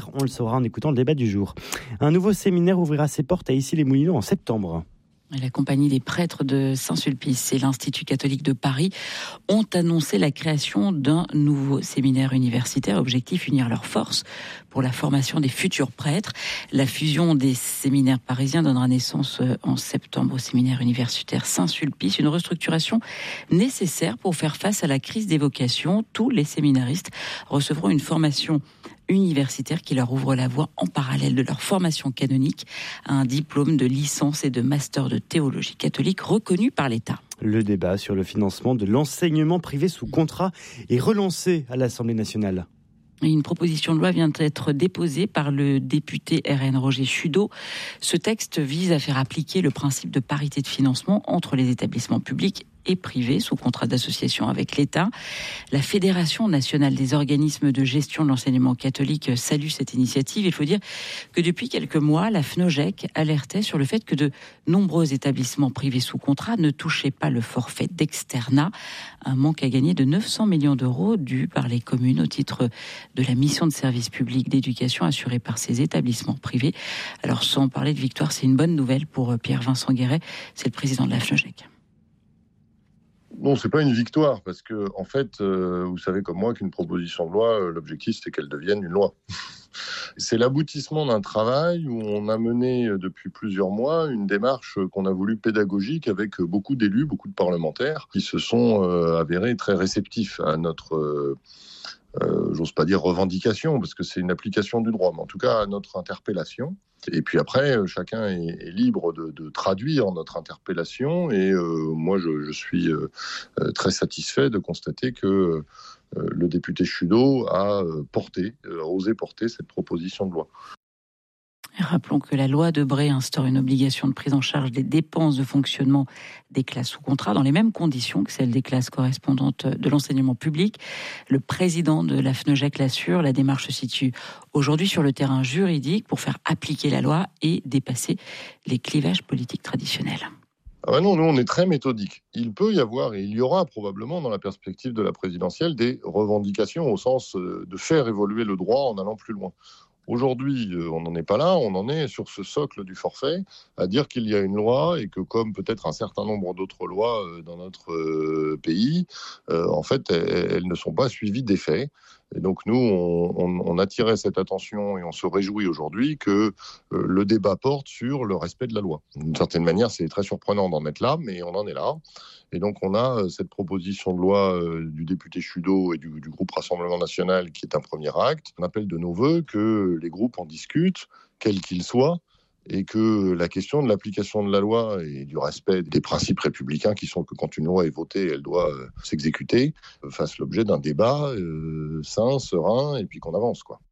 On le saura en écoutant le débat du jour. Un nouveau séminaire ouvrira ses portes à Issy-les-Moulineaux en septembre. La compagnie des prêtres de Saint-Sulpice et l'Institut catholique de Paris ont annoncé la création d'un nouveau séminaire universitaire. Objectif, unir leurs forces pour la formation des futurs prêtres. La fusion des séminaires parisiens donnera naissance en septembre au séminaire universitaire Saint-Sulpice. Une restructuration nécessaire pour faire face à la crise des vocations. Tous les séminaristes recevront une formation universitaires qui leur ouvrent la voie en parallèle de leur formation canonique à un diplôme de licence et de master de théologie catholique reconnu par l'État. Le débat sur le financement de l'enseignement privé sous contrat est relancé à l'Assemblée nationale. Une proposition de loi vient d'être déposée par le député R N Roger Chudeau. Ce texte vise à faire appliquer le principe de parité de financement entre les établissements publics et privés sous contrat d'association avec l'État. La Fédération nationale des organismes de gestion de l'enseignement catholique salue cette initiative. Il faut dire que depuis quelques mois, la FNOGEC alertait sur le fait que de nombreux établissements privés sous contrat ne touchaient pas le forfait d'externat, un manque à gagner de neuf cents millions d'euros dû par les communes au titre de la mission de service public d'éducation assurée par ces établissements privés. Alors sans parler de victoire, c'est une bonne nouvelle pour Pierre-Vincent Guéret, c'est le président de la FNOGEC. Non, c'est pas une victoire, parce que, en fait, euh, vous savez comme moi qu'une proposition de loi, euh, l'objectif, c'est qu'elle devienne une loi. C'est l'aboutissement d'un travail où on a mené euh, depuis plusieurs mois une démarche euh, qu'on a voulu pédagogique avec euh, beaucoup d'élus, beaucoup de parlementaires, qui se sont euh, avérés très réceptifs à notre... Euh, Euh, j'ose pas dire revendication, parce que c'est une application du droit, mais en tout cas à notre interpellation. Et puis après, euh, chacun est, est libre de, de traduire notre interpellation, et euh, moi je, je suis euh, très satisfait de constater que euh, le député Chudeau a porté, a osé porter cette proposition de loi. Rappelons que la loi Debré instaure une obligation de prise en charge des dépenses de fonctionnement des classes sous contrat dans les mêmes conditions que celles des classes correspondantes de l'enseignement public. Le président de la FNOGEC l'assure, la démarche se situe aujourd'hui sur le terrain juridique pour faire appliquer la loi et dépasser les clivages politiques traditionnels. Ah ben non, nous on est très méthodique. Il peut y avoir, et il y aura probablement dans la perspective de la présidentielle, des revendications au sens de faire évoluer le droit en allant plus loin. Aujourd'hui, on n'en est pas là, on en est sur ce socle du forfait, à dire qu'il y a une loi et que comme peut-être un certain nombre d'autres lois dans notre pays, euh, en fait, elles, elles ne sont pas suivies des faits. Et donc nous, on, on, on attirait cette attention et on se réjouit aujourd'hui que euh, le débat porte sur le respect de la loi. D'une certaine manière, c'est très surprenant d'en être là, mais on en est là. Et donc on a euh, cette proposition de loi euh, du député Chudeau et du, du groupe Rassemblement National qui est un premier acte. On appelle de nos voeux que les groupes en discutent, quels qu'ils soient, et que la question de l'application de la loi et du respect des principes républicains qui sont que quand une loi est votée, elle doit euh, s'exécuter, euh, fasse l'objet d'un débat euh, sain, serein, et puis qu'on avance, quoi.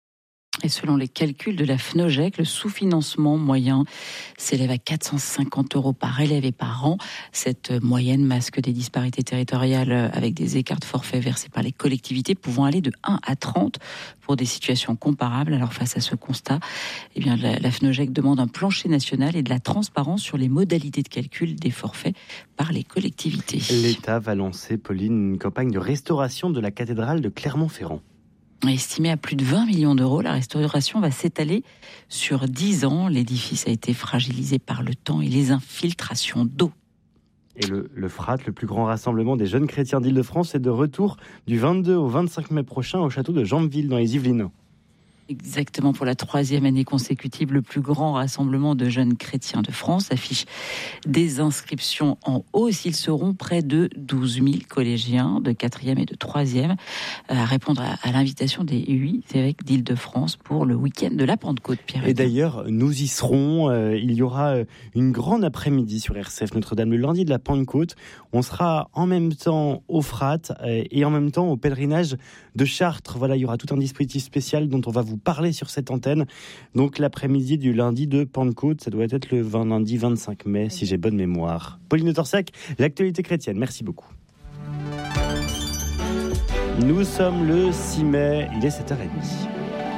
Et selon les calculs de la FNOGEC, le sous-financement moyen s'élève à quatre cent cinquante euros par élève et par an. Cette moyenne masque des disparités territoriales avec des écarts de forfait versés par les collectivités pouvant aller de un à trente pour des situations comparables. Alors face à ce constat, eh bien, la, la FNOGEC demande un plancher national et de la transparence sur les modalités de calcul des forfaits par les collectivités. L'État va lancer, Pauline, une campagne de restauration de la cathédrale de Clermont-Ferrand. Estimé à plus de vingt millions d'euros, la restauration va s'étaler sur dix ans. L'édifice a été fragilisé par le temps et les infiltrations d'eau. Et le, le F R A T, le plus grand rassemblement des jeunes chrétiens d'Île-de-France, est de retour du vingt-deux au vingt-cinq mai prochain au château de Jambeville dans les Yvelines. Exactement, pour la troisième année consécutive, le plus grand rassemblement de jeunes chrétiens de France affiche des inscriptions en hausse. Ils seront près de douze mille collégiens de quatrième et de troisième à répondre à, à l'invitation des huit évêques d'Île-de-France pour le week-end de la Pentecôte. Pierre. Et d'ailleurs, nous y serons. Euh, il y aura une grande après-midi sur R C F Notre-Dame le lundi de la Pentecôte. On sera en même temps au F R A T euh, et en même temps au pèlerinage de Chartres. Voilà, il y aura tout un dispositif spécial dont on va vous parler sur cette antenne. Donc l'après-midi du lundi de Pentecôte, ça doit être le vingt, lundi vingt-cinq mai, si j'ai bonne mémoire. Pauline Torsac, l'actualité chrétienne, merci beaucoup. Nous sommes le six mai, il est sept heures trente.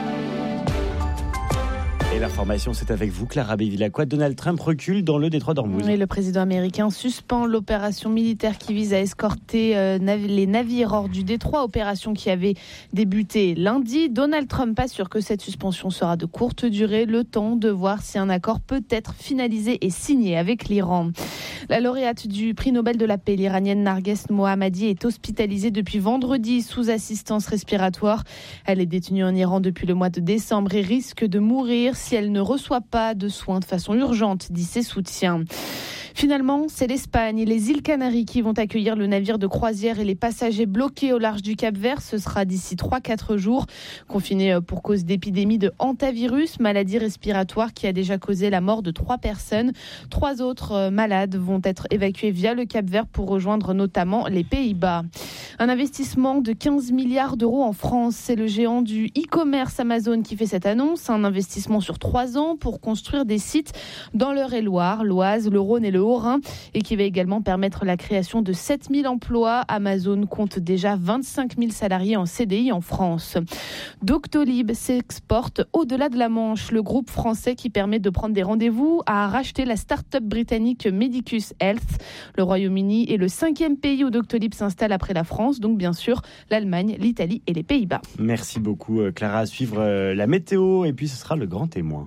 Et l'information, c'est avec vous, Clara Bevilacqua. Donald Trump recule dans le détroit d'Ormuz. Et le président américain suspend l'opération militaire qui vise à escorter euh, nav- les navires hors du détroit, opération qui avait débuté lundi. Donald Trump assure que cette suspension sera de courte durée, le temps de voir si un accord peut être finalisé et signé avec l'Iran. La lauréate du prix Nobel de la paix, l'Iranienne Narges Mohammadi, est hospitalisée depuis vendredi sous assistance respiratoire. Elle est détenue en Iran depuis le mois de décembre et risque de mourir si elle ne reçoit pas de soins de façon urgente, dit ses soutiens. Finalement, c'est l'Espagne et les îles Canaries qui vont accueillir le navire de croisière et les passagers bloqués au large du Cap-Vert. Ce sera d'ici trois à quatre jours. Confinés pour cause d'épidémie de hantavirus, maladie respiratoire qui a déjà causé la mort de trois personnes. Trois autres malades vont être évacués via le Cap-Vert pour rejoindre notamment les Pays-Bas. Un investissement de quinze milliards d'euros en France. C'est le géant du e-commerce Amazon qui fait cette annonce. Un investissement sur trois ans pour construire des sites dans l'Eure-et-Loire, l'Oise, le Rhône et le Haut-Rhin et qui va également permettre la création de sept mille emplois. Amazon compte déjà vingt-cinq mille salariés en C D I en France. Doctolib s'exporte au-delà de la Manche. Le groupe français qui permet de prendre des rendez-vous a racheté la start-up britannique Medicus Health. Le Royaume-Uni est le cinquième pays où Doctolib s'installe après la France, donc bien sûr l'Allemagne, l'Italie et les Pays-Bas. Merci beaucoup Clara. À suivre la météo et puis ce sera le grand témoin.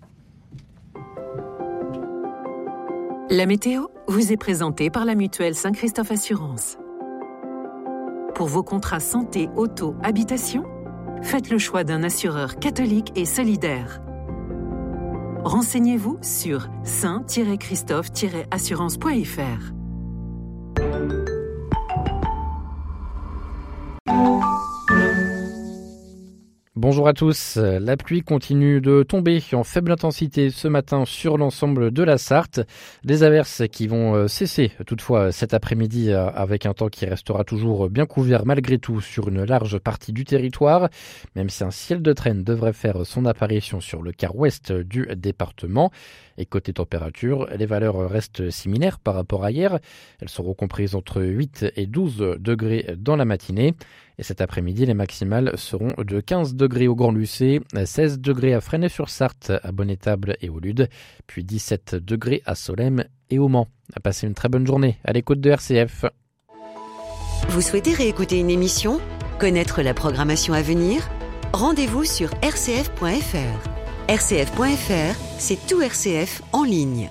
La météo vous est présentée par la mutuelle Saint-Christophe Assurance. Pour vos contrats santé, auto, habitation, faites le choix d'un assureur catholique et solidaire. Renseignez-vous sur saint christophe assurance point f r. Bonjour à tous. La pluie continue de tomber en faible intensité ce matin sur l'ensemble de la Sarthe. Des averses qui vont cesser toutefois cet après-midi avec un temps qui restera toujours bien couvert malgré tout sur une large partie du territoire, même si un ciel de traîne devrait faire son apparition sur le quart ouest du département. Et côté température, les valeurs restent similaires par rapport à hier. Elles seront comprises entre huit et douze degrés dans la matinée. Et cet après-midi, les maximales seront de quinze degrés au Grand-Lucé, seize degrés à Fresnay-sur-Sarthe, à Bonnétable et au Lude, puis dix-sept degrés à Solesmes et au Mans. Passez une très bonne journée à l'écoute de R C F. Vous souhaitez réécouter une émission ? Connaître la programmation à venir ? Rendez-vous sur r c f point f r. r c f point f r, c'est tout R C F en ligne.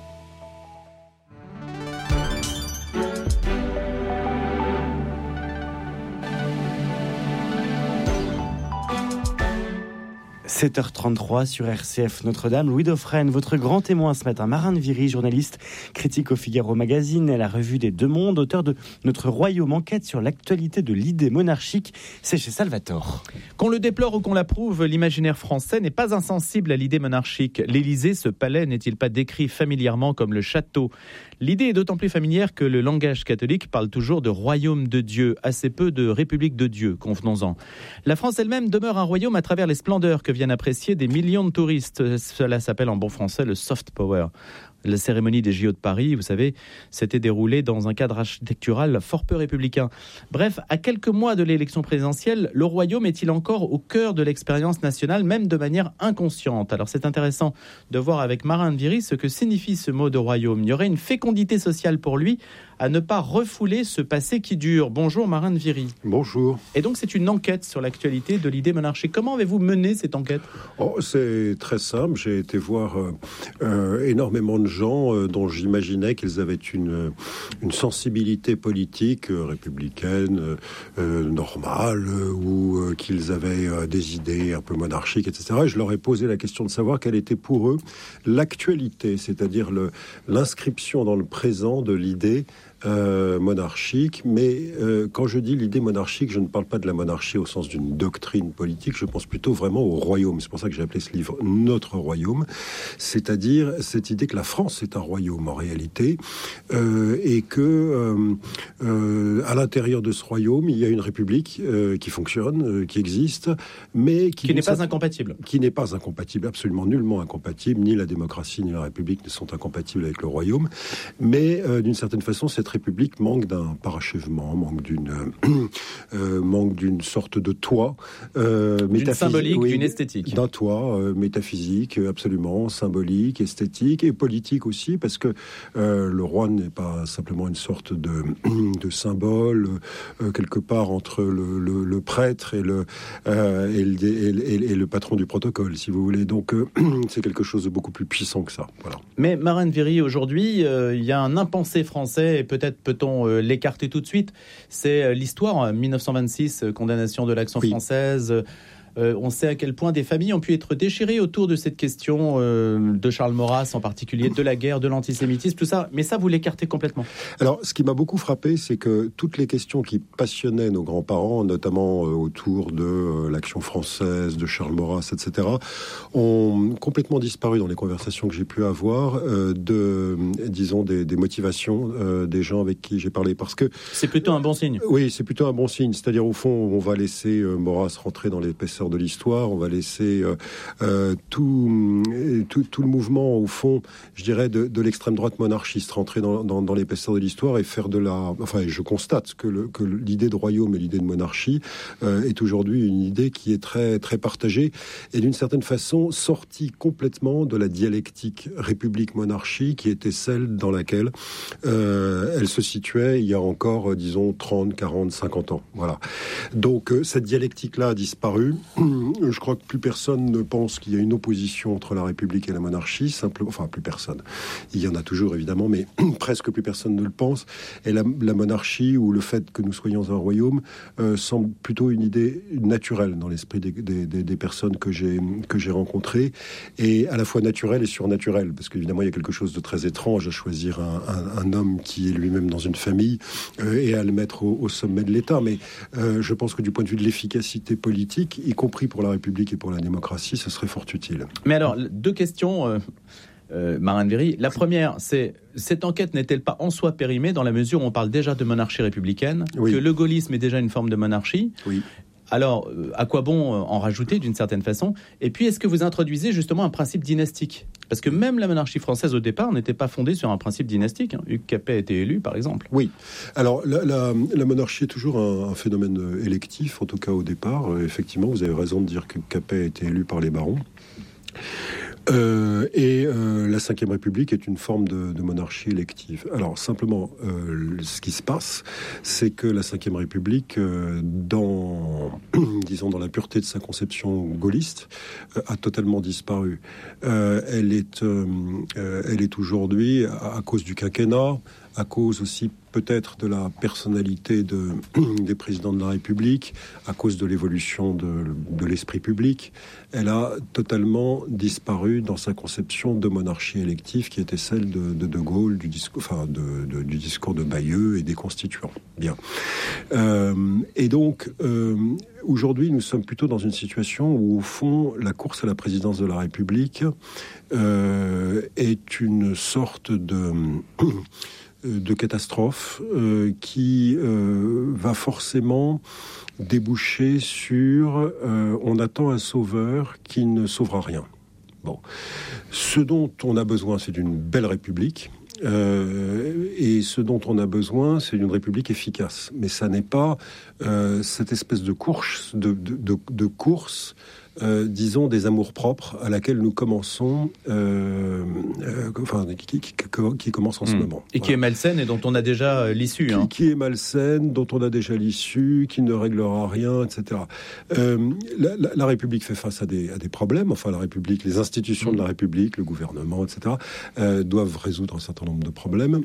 sept heures trente-trois sur R C F Notre-Dame. Louis Dauphren, votre grand témoin ce matin. Marin de Viry, journaliste, critique au Figaro Magazine et la revue des Deux Mondes, auteur de Notre Royaume, enquête sur l'actualité de l'idée monarchique. C'est chez Salvatore. Qu'on le déplore ou qu'on l'approuve, l'imaginaire français n'est pas insensible à l'idée monarchique. L'Élysée, ce palais, n'est-il pas décrit familièrement comme le château ? L'idée est d'autant plus familière que le langage catholique parle toujours de royaume de Dieu, assez peu de république de Dieu, convenons-en. La France elle-même demeure un royaume à travers les splendeurs que viennent apprécier des millions de touristes. Cela s'appelle en bon français le soft power. La cérémonie des J O de Paris, vous savez, s'était déroulée dans un cadre architectural fort peu républicain. Bref, à quelques mois de l'élection présidentielle, le royaume est-il encore au cœur de l'expérience nationale, même de manière inconsciente ? Alors c'est intéressant de voir avec Marin de Viry ce que signifie ce mot de royaume. Il y aurait une fécondité sociale pour lui à ne pas refouler ce passé qui dure. Bonjour Marin de Viry. Bonjour. Et donc c'est une enquête sur l'actualité de l'idée monarchique. Comment avez-vous mené cette enquête ? Oh, c'est très simple. J'ai été voir euh, euh, énormément de gens euh, dont j'imaginais qu'ils avaient une, une sensibilité politique euh, républicaine euh, euh, normale euh, ou euh, qu'ils avaient euh, des idées un peu monarchiques, et cetera. Et je leur ai posé la question de savoir quelle était pour eux l'actualité, c'est-à-dire le, l'inscription dans le présent de l'idée Euh, monarchique, mais euh, quand je dis l'idée monarchique, je ne parle pas de la monarchie au sens d'une doctrine politique, je pense plutôt vraiment au royaume. C'est pour ça que j'ai appelé ce livre Notre Royaume, c'est-à-dire cette idée que la France est un royaume en réalité, euh, et que euh, euh, à l'intérieur de ce royaume, il y a une république euh, qui fonctionne, euh, qui existe, mais qui, qui n'est pas incompatible. Qui n'est pas incompatible, absolument nullement incompatible. Ni la démocratie ni la république ne sont incompatibles avec le royaume, mais euh, d'une certaine façon, cette République manque d'un parachèvement, manque d'une euh, manque d'une sorte de toit euh, d'une symbolique, oui, d'une esthétique, d'un toit euh, métaphysique, absolument symbolique, esthétique et politique aussi, parce que euh, le roi n'est pas simplement une sorte de de symbole euh, quelque part entre le, le, le prêtre et le euh, et, le, et, le, et le patron du protocole, si vous voulez. Donc euh, c'est quelque chose de beaucoup plus puissant que ça. Voilà. Mais Marin de Viry, aujourd'hui, euh, il y a un impensé français, et peut-être peut-on euh, l'écarter tout de suite. C'est euh, l'histoire, dix-neuf cent vingt-six, euh, condamnation de l'Action oui. française. Euh, on sait à quel point des familles ont pu être déchirées autour de cette question euh, de Charles Maurras en particulier, de la guerre, de l'antisémitisme, tout ça. Mais ça, vous l'écartez complètement. Alors, ce qui m'a beaucoup frappé, c'est que toutes les questions qui passionnaient nos grands-parents, notamment euh, autour de euh, l'Action française, de Charles Maurras, et cetera, ont complètement disparu dans les conversations que j'ai pu avoir euh, de, disons, des, des motivations euh, des gens avec qui j'ai parlé. Parce que c'est plutôt un bon signe. Oui, c'est plutôt un bon signe. C'est-à-dire, au fond, on va laisser euh, Maurras rentrer dans l'épaisseur de l'histoire, on va laisser euh, euh, tout, tout, tout le mouvement, au fond, je dirais, de, de l'extrême droite monarchiste rentrer dans, dans, dans l'épaisseur de l'histoire et faire de la... Enfin, je constate que, le, que l'idée de royaume et l'idée de monarchie euh, est aujourd'hui une idée qui est très, très partagée et d'une certaine façon sortie complètement de la dialectique république-monarchie qui était celle dans laquelle euh, elle se situait il y a encore, euh, disons, trente, quarante, cinquante ans. Voilà. Donc, euh, cette dialectique-là a disparu. Je crois que plus personne ne pense qu'il y a une opposition entre la République et la monarchie, simplement, enfin plus personne. Il y en a toujours évidemment, mais presque plus personne ne le pense. Et la, la monarchie ou le fait que nous soyons un royaume euh, semble plutôt une idée naturelle dans l'esprit des, des, des, des personnes que j'ai que j'ai rencontrées, et à la fois naturelle et surnaturelle, parce qu'évidemment il y a quelque chose de très étrange à choisir un, un, un homme qui est lui-même dans une famille euh, et à le mettre au, au sommet de l'État. Mais euh, je pense que du point de vue de l'efficacité politique, y compris pour la République et pour la démocratie, ce serait fort utile. Mais alors, deux questions, euh, euh, Marin de Viry. La première, c'est, cette enquête n'est-elle pas en soi périmée dans la mesure où on parle déjà de monarchie républicaine, oui. que le gaullisme est déjà une forme de monarchie ? Oui. Alors, à quoi bon en rajouter d'une certaine façon ? Et puis, est-ce que vous introduisez justement un principe dynastique ? Parce que même la monarchie française, au départ, n'était pas fondée sur un principe dynastique. Hein. Hugues Capet a été élu, par exemple. Oui. Alors, la, la, la monarchie est toujours un, un phénomène électif, en tout cas au départ. Euh, effectivement, vous avez raison de dire que Capet a été élu par les barons. Euh, et euh, la Cinquième République est une forme de, de monarchie élective. Alors simplement, euh, ce qui se passe, c'est que la Cinquième République, euh, dans, disons, dans la pureté de sa conception gaulliste, euh, a totalement disparu. Euh, elle est, euh, euh, elle est aujourd'hui, à, à cause du quinquennat, à cause aussi peut-être de la personnalité de, des présidents de la République, à cause de l'évolution de, de l'esprit public, elle a totalement disparu dans sa conception de monarchie élective qui était celle de De, de Gaulle, du discours, enfin de, de, du discours de Bayeux et des constituants. Bien. Euh, et donc, euh, aujourd'hui, nous sommes plutôt dans une situation où, au fond, la course à la présidence de la République euh, est une sorte de... de catastrophe euh, qui euh, va forcément déboucher sur euh, on attend un sauveur qui ne sauvera rien. Bon, ce dont on a besoin, c'est d'une belle république. Euh, et ce dont on a besoin, c'est d'une république efficace. Mais ça n'est pas euh, cette espèce de course, de, de, de, de course Euh, disons, des amours-propres à laquelle nous commençons, euh, euh, enfin, qui, qui, qui, qui commence en ce mmh. moment. Et qui voilà. est malsaine et dont on a déjà l'issue. Qui, hein. qui est malsaine, dont on a déjà l'issue, qui ne réglera rien, et cetera. Euh, la, la, la République fait face à des, à des problèmes. Enfin, la République, les institutions mmh. de la République, le gouvernement, et cetera, euh, doivent résoudre un certain nombre de problèmes.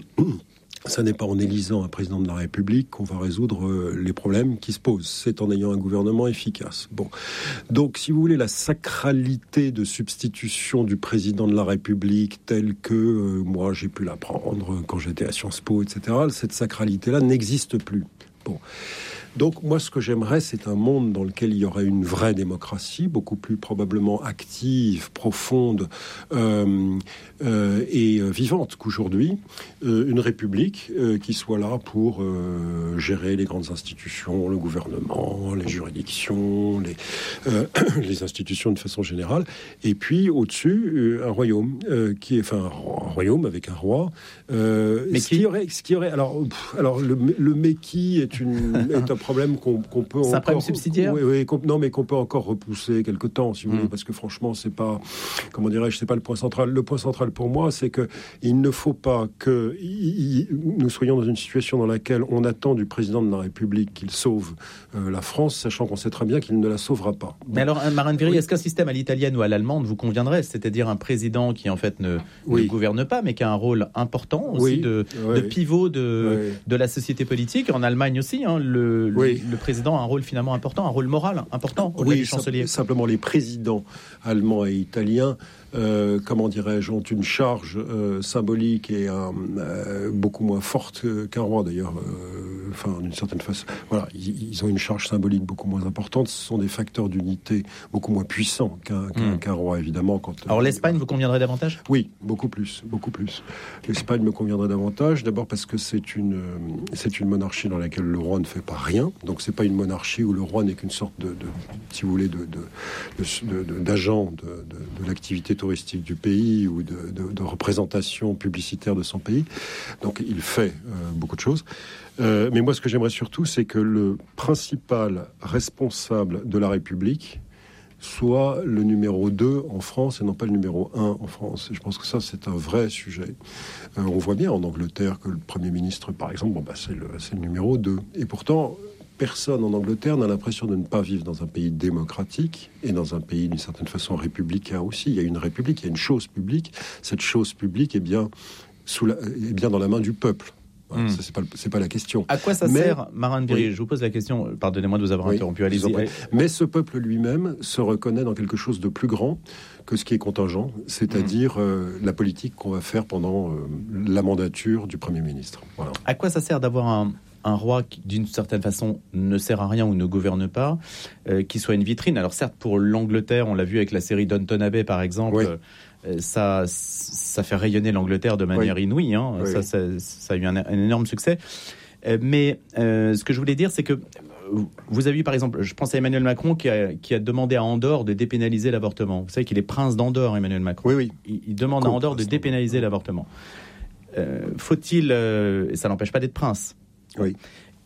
Ça n'est pas en élisant un président de la République qu'on va résoudre les problèmes qui se posent. C'est en ayant un gouvernement efficace. Bon. Donc, si vous voulez, la sacralité de substitution du président de la République telle que euh, moi j'ai pu l'apprendre quand j'étais à Sciences Po, et cetera, cette sacralité-là n'existe plus. Bon. Donc, moi, ce que j'aimerais, c'est un monde dans lequel il y aurait une vraie démocratie, beaucoup plus probablement active, profonde euh, euh, et vivante qu'aujourd'hui. Euh, une république euh, qui soit là pour euh, gérer les grandes institutions, le gouvernement, les juridictions, les, euh, les institutions de façon générale. Et puis, au-dessus, euh, un royaume, euh, qui est, enfin, un royaume avec un roi. Euh, mais ce qui aurait, ce qui aurait, alors, pff, alors le, le Meki est une est un problème qu'on, qu'on peut c'est encore... un problème subsidiaire. Oui, oui, non, mais qu'on peut encore repousser quelque temps, si vous mmh. voulez, parce que franchement, c'est pas, comment dirais-je, c'est pas le point central. Le point central pour moi, c'est que il ne faut pas que il, il, nous soyons dans une situation dans laquelle on attend du président de la République qu'il sauve euh, la France, sachant qu'on sait très bien qu'il ne la sauvera pas. Bon. Mais alors, Marine Viry, oui. est-ce qu'un système à l'italienne ou à l'allemande vous conviendrait ? C'est-à-dire un président qui, en fait, ne, oui. ne gouverne pas, mais qui a un rôle important aussi oui. de, oui. de pivot de, oui. de la société politique. En Allemagne aussi, hein, le, oui. le, le président a un rôle finalement important, un rôle moral important au-delà oui, du chancelier. Simplement, les présidents allemands et italiens, euh, comment dirais-je, ont une charge euh, symbolique et un, euh, beaucoup moins forte qu'un roi d'ailleurs. Euh, enfin, d'une certaine façon, voilà, ils, ils ont une charge symbolique beaucoup moins importante. Ce sont des facteurs d'unité beaucoup moins puissants qu'un, qu'un, mmh. qu'un roi, évidemment. Quand, Alors euh, l'Espagne vous conviendrait davantage ? Oui, beaucoup plus, beaucoup plus. L'Espagne me conviendrait davantage. D'abord parce que c'est une, euh, c'est une monarchie dans laquelle le roi ne fait pas rien. Donc c'est pas une monarchie où le roi n'est qu'une sorte de, de si vous voulez, de, de, de, de, d'agent de, de, de l'activité touristique du pays ou de, de, de représentation publicitaire de son pays. Donc il fait euh, beaucoup de choses. Euh, mais moi, ce que j'aimerais surtout, c'est que le principal responsable de la République soit le numéro deux en France et non pas le numéro un en France. Et je pense que ça, c'est un vrai sujet. Euh, on voit bien en Angleterre que le Premier ministre, par exemple, bon, bah, c'est, le, c'est le numéro deux. Et pourtant, personne en Angleterre n'a l'impression de ne pas vivre dans un pays démocratique et dans un pays d'une certaine façon républicain aussi. Il y a une république, il y a une chose publique. Cette chose publique est bien, sous la, est bien dans la main du peuple. Voilà, mmh. Ça, c'est pas, c'est pas la question. À quoi ça Mais, sert, Marine Viry ? Oui. Je vous pose la question, pardonnez-moi de vous avoir oui, interrompu, allez-y. Mais ce peuple lui-même se reconnaît dans quelque chose de plus grand que ce qui est contingent, c'est-à-dire mmh. euh, la politique qu'on va faire pendant euh, la mandature du Premier ministre. Voilà. À quoi ça sert d'avoir un... un roi qui, d'une certaine façon, ne sert à rien ou ne gouverne pas, euh, qui soit une vitrine. Alors certes, pour l'Angleterre, on l'a vu avec la série Downton Abbey, par exemple, oui. euh, ça, ça fait rayonner l'Angleterre de manière oui. inouïe. Hein. Oui. Ça, ça, ça a eu un, un énorme succès. Euh, mais euh, ce que je voulais dire, c'est que vous avez vu, par exemple, je pense à Emmanuel Macron qui a, qui a demandé à Andorre de dépénaliser l'avortement. Vous savez qu'il est prince d'Andorre, Emmanuel Macron. Oui, oui. Il, il demande Cool, à Andorre de dépénaliser l'avortement. Euh, faut-il... Euh, et ça n'empêche pas d'être prince. Oui.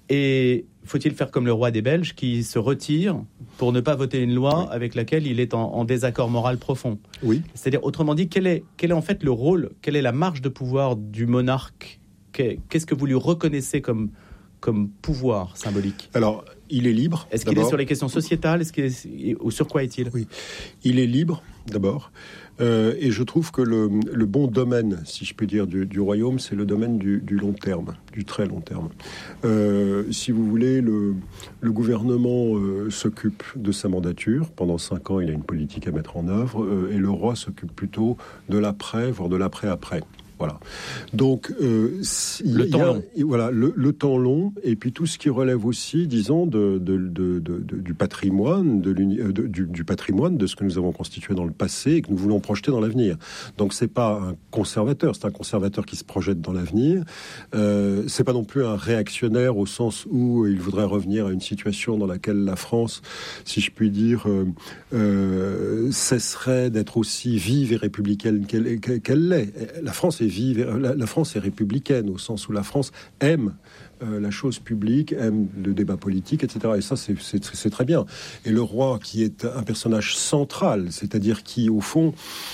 Et faut-il faire comme le roi des Belges qui se retire pour ne pas voter une loi avec laquelle il est en, en désaccord moral profond? Oui. C'est-à-dire, autrement dit, quel est, quel est en fait le rôle, quelle est la marge de pouvoir du monarque? Qu'est-ce que vous lui reconnaissez comme, comme pouvoir symbolique? Alors, il est libre. Est-ce qu'il est sur les questions sociétales? Est-ce qu'il est, ou sur quoi est-il? Oui, il est libre, d'abord. Euh, et je trouve que le, le bon domaine, si je peux dire, du, du royaume, c'est le domaine du, du long terme, du très long terme. Euh, si vous voulez, le, le gouvernement euh, s'occupe de sa mandature. Pendant cinq ans, il a une politique à mettre en œuvre. Euh, et le roi s'occupe plutôt de l'après, voire de l'après-après. Voilà. Donc, euh, le temps a, long. Voilà, le, le temps long, et puis tout ce qui relève aussi, disons, de, de, de, de, de, du patrimoine, de, de du, du patrimoine, de ce que nous avons constitué dans le passé et que nous voulons projeter dans l'avenir. Donc, c'est pas un conservateur, c'est un conservateur qui se projette dans l'avenir. Euh, c'est pas non plus un réactionnaire au sens où il voudrait revenir à une situation dans laquelle la France, si je puis dire, euh, euh, cesserait d'être aussi vive et républicaine qu'elle, qu'elle l'est. La France est vive, la, la France est républicaine au sens où la France aime euh, la chose publique, aime le débat politique, et cetera. Et ça, c'est, c'est, c'est très bien. Et le roi, qui est un personnage central, c'est-à-dire qui, au fond,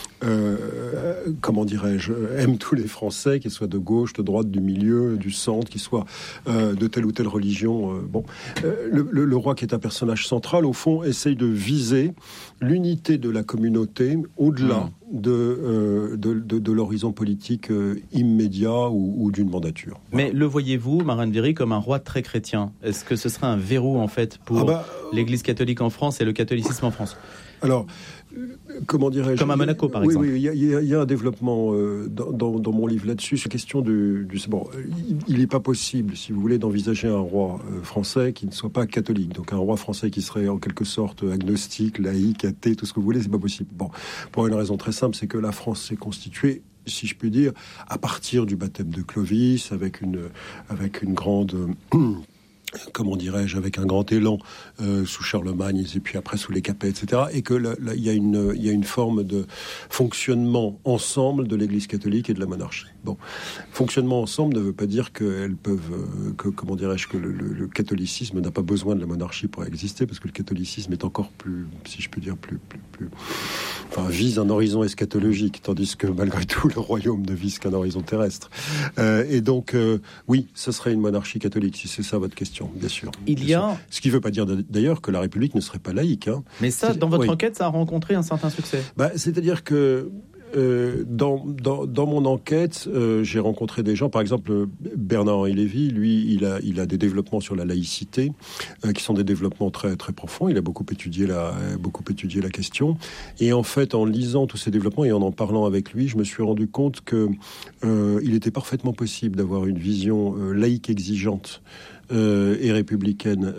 Euh, comment dirais-je, aime tous les Français, qu'ils soient de gauche, de droite, du milieu, du centre, qu'ils soient euh, de telle ou telle religion. Euh, bon, euh, le, le, le roi, qui est un personnage central, au fond, essaye de viser l'unité de la communauté au-delà mmh. de, euh, de, de, de l'horizon politique euh, immédiat ou, ou d'une mandature. Voilà. Mais le voyez-vous, Marine Viry, comme un roi très chrétien? Est-ce que ce serait un verrou, en fait, pour ah bah, l'Église catholique en France et le catholicisme en France? Alors, comment dirais-je? Comme à Monaco, par oui, exemple. Oui, il y, y, y a un développement euh, dans, dans, dans mon livre là-dessus. C'est question du... du bon, il n'est pas possible, si vous voulez, d'envisager un roi euh, français qui ne soit pas catholique. Donc un roi français qui serait en quelque sorte agnostique, laïque, athée, tout ce que vous voulez, c'est pas possible. Bon, pour une raison très simple, c'est que la France s'est constituée, si je puis dire, à partir du baptême de Clovis, avec une, avec une grande... Euh, comment dirais-je, avec un grand élan euh, sous Charlemagne et puis après sous les Capets, et cetera. Et que il y a une il y a une forme de fonctionnement ensemble de l'Église catholique et de la monarchie. Bon, fonctionnement ensemble ne veut pas dire qu'elles peuvent, euh, que comment dirais-je, que le, le, le catholicisme n'a pas besoin de la monarchie pour exister, parce que le catholicisme est encore plus, si je peux dire, plus plus plus, enfin vise un horizon eschatologique, tandis que malgré tout le royaume ne vise qu'un horizon terrestre. Euh, et donc euh, oui, ce serait une monarchie catholique, si c'est ça votre question. Bien sûr. Il bien y a... sûr. Ce qui ne veut pas dire d'ailleurs que la République ne serait pas laïque. Hein. Mais ça, dans votre oui. enquête, ça a rencontré un certain succès. Bah, c'est-à-dire que euh, dans, dans, dans mon enquête, euh, j'ai rencontré des gens, par exemple Bernard-Henri Lévy, lui, il a, il a des développements sur la laïcité, euh, qui sont des développements très, très profonds. Il a beaucoup étudié, la, beaucoup étudié la question. Et en fait, en lisant tous ces développements et en en parlant avec lui, je me suis rendu compte que euh, il était parfaitement possible d'avoir une vision euh, laïque exigeante Euh, et républicaine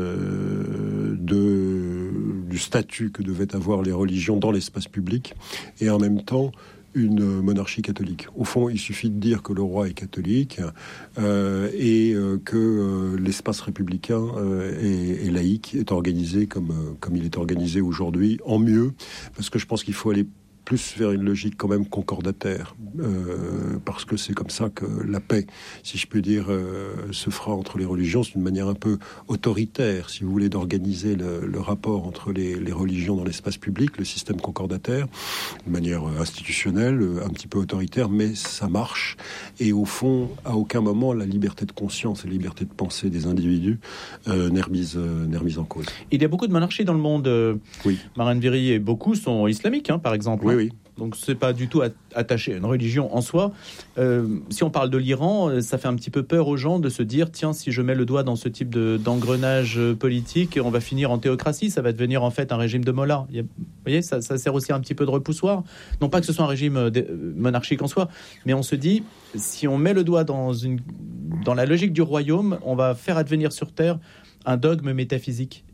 euh, de, du statut que devaient avoir les religions dans l'espace public, et en même temps une monarchie catholique. Au fond, il suffit de dire que le roi est catholique euh, et euh, que euh, l'espace républicain euh, et, et laïque est organisé comme, euh, comme il est organisé aujourd'hui, en mieux, parce que je pense qu'il faut aller plus vers une logique quand même concordataire, euh, parce que c'est comme ça que la paix, si je peux dire, euh, se fera entre les religions. C'est une manière un peu autoritaire, si vous voulez, d'organiser le, le rapport entre les, les religions dans l'espace public, le système concordataire, de manière institutionnelle, un petit peu autoritaire, mais ça marche. Et au fond, à aucun moment, la liberté de conscience et la liberté de pensée des individus euh, n'est remise, euh, n'est remise en cause. Il y a beaucoup de monarchies dans le monde, euh, oui. Marine Viry, et beaucoup sont islamiques, hein, par exemple. Oui, oui. Donc c'est pas du tout attaché à une religion en soi. Euh, si on parle de l'Iran, ça fait un petit peu peur aux gens de se dire, tiens, si je mets le doigt dans ce type de, d'engrenage politique, on va finir en théocratie, ça va devenir en fait un régime de mollahs. Vous voyez, ça, ça sert aussi un petit peu de repoussoir. Non pas que ce soit un régime monarchique en soi, mais on se dit, si on met le doigt dans, une, dans la logique du royaume, on va faire advenir sur Terre un dogme métaphysique.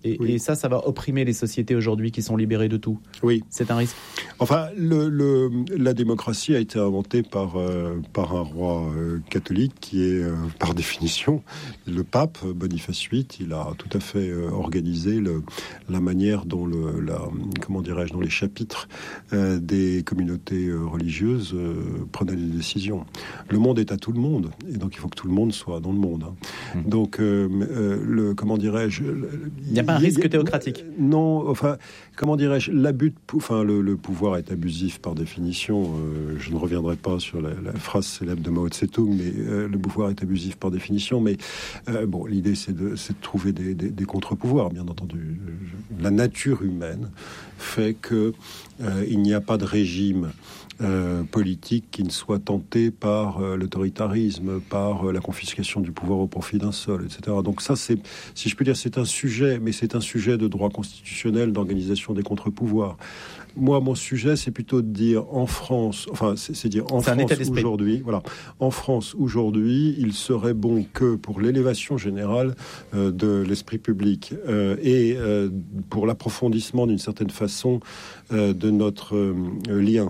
Et, Oui. et ça, ça va opprimer les sociétés aujourd'hui qui sont libérées de tout. Oui. C'est un risque. Enfin, le, le, la démocratie a été inventée par, euh, par un roi euh, catholique qui est, euh, par définition, le pape Boniface huit. Il a tout à fait euh, organisé le, la manière dont, le, la, comment dirais-je, dont les chapitres euh, des communautés euh, religieuses euh, prenaient des décisions. Le monde est à tout le monde, et donc il faut que tout le monde soit dans le monde. Hein. Mmh. Donc, euh, euh, le, comment dirais-je... Il n'y a pas un risque théocratique. Non, enfin, comment dirais-je, l'abus de, enfin, le, le pouvoir est abusif par définition. Euh, je ne reviendrai pas sur la, la phrase célèbre de Mao Tse-tung, mais euh, le pouvoir est abusif par définition. Mais euh, bon, l'idée c'est de, c'est de trouver des, des, des contre-pouvoirs, bien entendu. La nature humaine fait que euh, il n'y a pas de régime Euh, politique qui ne soit tenté par euh, l'autoritarisme, par euh, la confiscation du pouvoir au profit d'un seul, et cetera. Donc ça, c'est, si je peux dire, c'est un sujet, mais c'est un sujet de droit constitutionnel, d'organisation des contre-pouvoirs. Moi, mon sujet, c'est plutôt de dire en France, enfin, c'est, c'est dire en c'est France aujourd'hui, voilà, en France aujourd'hui, il serait bon que pour l'élévation générale euh, de l'esprit public euh, et euh, pour l'approfondissement d'une certaine façon euh, de notre euh, lien.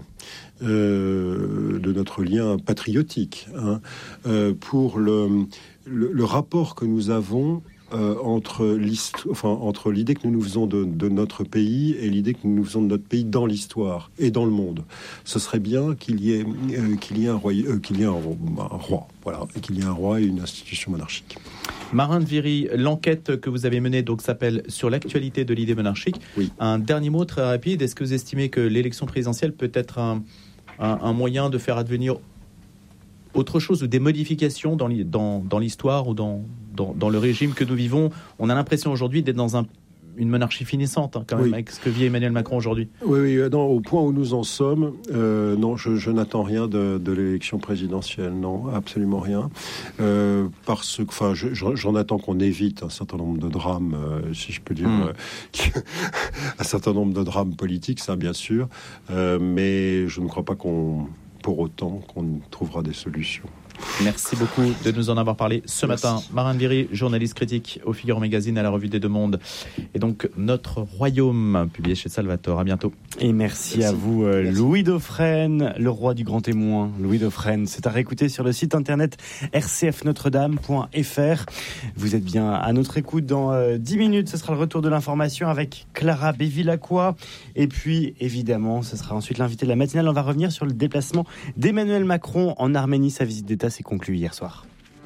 Euh, de notre lien patriotique, hein, euh, pour le, le, le rapport que nous avons euh, entre, enfin, entre l'idée que nous nous faisons de, de notre pays et l'idée que nous nous faisons de notre pays dans l'histoire et dans le monde. Ce serait bien qu'il y ait, euh, qu'il y ait un roi, euh, qu'il y ait un, un roi, voilà, et qu'il y ait un roi et une institution monarchique. Marin de Viry, l'enquête que vous avez menée donc s'appelle Sur l'actualité de l'idée monarchique. Oui. Un dernier mot très rapide. Est-ce que vous estimez que l'élection présidentielle peut être un, un, un moyen de faire advenir autre chose ou des modifications dans, dans, dans l'histoire ou dans, dans, dans le régime que nous vivons? On a l'impression aujourd'hui d'être dans un, une monarchie finissante, hein, quand même, oui. avec ce que vit Emmanuel Macron aujourd'hui. Oui, oui, non, au point où nous en sommes, euh, non, je, je n'attends rien de, de l'élection présidentielle, non, absolument rien. Euh, parce que, enfin, je, j'en attends qu'on évite un certain nombre de drames, euh, si je peux dire, mmh. euh, un certain nombre de drames politiques, ça, bien sûr, euh, mais je ne crois pas qu'on, pour autant, qu'on trouvera des solutions. Merci beaucoup de nous en avoir parlé ce Merci. matin. Marin de Viry, journaliste critique au Figaro Magazine, à la Revue des Deux Mondes. Et donc, Notre Royaume, publié chez Salvatore. À bientôt. Et merci, merci. à vous, euh, merci. Louis Dauphren, le roi du grand témoin. Louis Dauphren, c'est à réécouter sur le site internet r c f notre dame point f r. Vous êtes bien à notre écoute. Dans euh, dix minutes, ce sera le retour de l'information avec Clara Bevilacqua. Et puis, évidemment, ce sera ensuite l'invité de la matinale. On va revenir sur le déplacement d'Emmanuel Macron en Arménie. Sa visite d'État s'est conclue hier soir.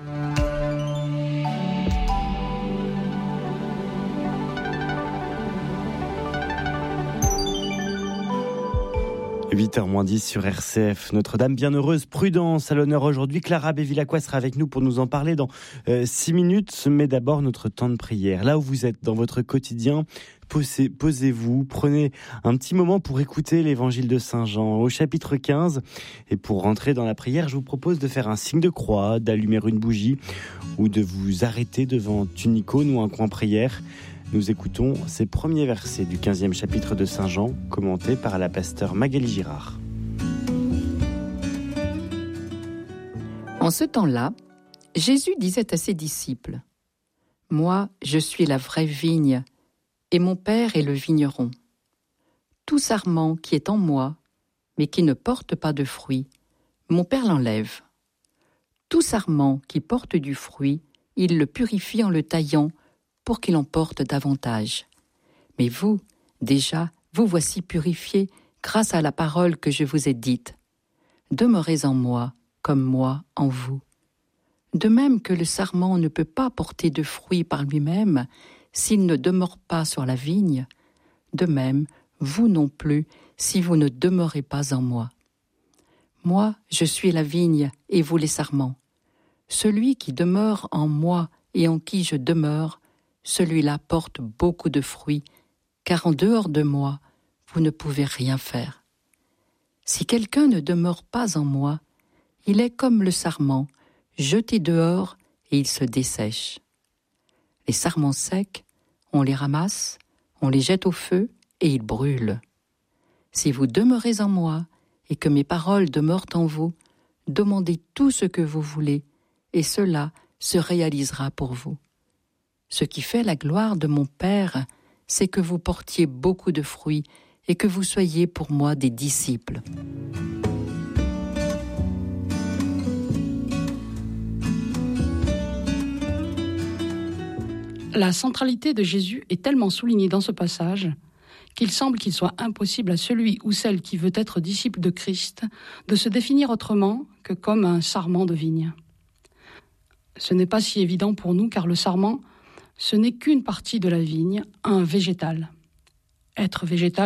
huit heures moins dix sur R C F. Notre-Dame bienheureuse, prudence à l'honneur aujourd'hui. Clara Bevilacqua sera avec nous pour nous en parler dans euh, six minutes. Mais d'abord, notre temps de prière. Là où vous êtes dans votre quotidien, posez, posez-vous, prenez un petit moment pour écouter l'évangile de Saint Jean au chapitre quinze. Et pour rentrer dans la prière, je vous propose de faire un signe de croix, d'allumer une bougie ou de vous arrêter devant une icône ou un coin prière. Nous écoutons ces premiers versets du quinzième chapitre de Saint Jean, commentés par la pasteure Magali Girard. En ce temps-là, Jésus disait à ses disciples : « Moi, je suis la vraie vigne, et mon Père est le vigneron. Tout sarment qui est en moi, mais qui ne porte pas de fruit, mon Père l'enlève. Tout sarment qui porte du fruit, il le purifie en le taillant, pour qu'il en porte davantage. Mais vous, déjà, vous voici purifiés grâce à la parole que je vous ai dite. Demeurez en moi, comme moi en vous. De même que le sarment ne peut pas porter de fruits par lui-même s'il ne demeure pas sur la vigne, de même, vous non plus, si vous ne demeurez pas en moi. Moi, je suis la vigne et vous les sarments. Celui qui demeure en moi et en qui je demeure, celui-là porte beaucoup de fruits, car en dehors de moi, vous ne pouvez rien faire. Si quelqu'un ne demeure pas en moi, il est comme le sarment, jeté dehors et il se dessèche. Les sarments secs, on les ramasse, on les jette au feu et ils brûlent. Si vous demeurez en moi et que mes paroles demeurent en vous, demandez tout ce que vous voulez et cela se réalisera pour vous. Ce qui fait la gloire de mon Père, c'est que vous portiez beaucoup de fruits et que vous soyez pour moi des disciples. La centralité de Jésus est tellement soulignée dans ce passage qu'il semble qu'il soit impossible à celui ou celle qui veut être disciple de Christ de se définir autrement que comme un sarment de vigne. Ce n'est pas si évident pour nous car le sarment, ce n'est qu'une partie de la vigne, un végétal. Être végétal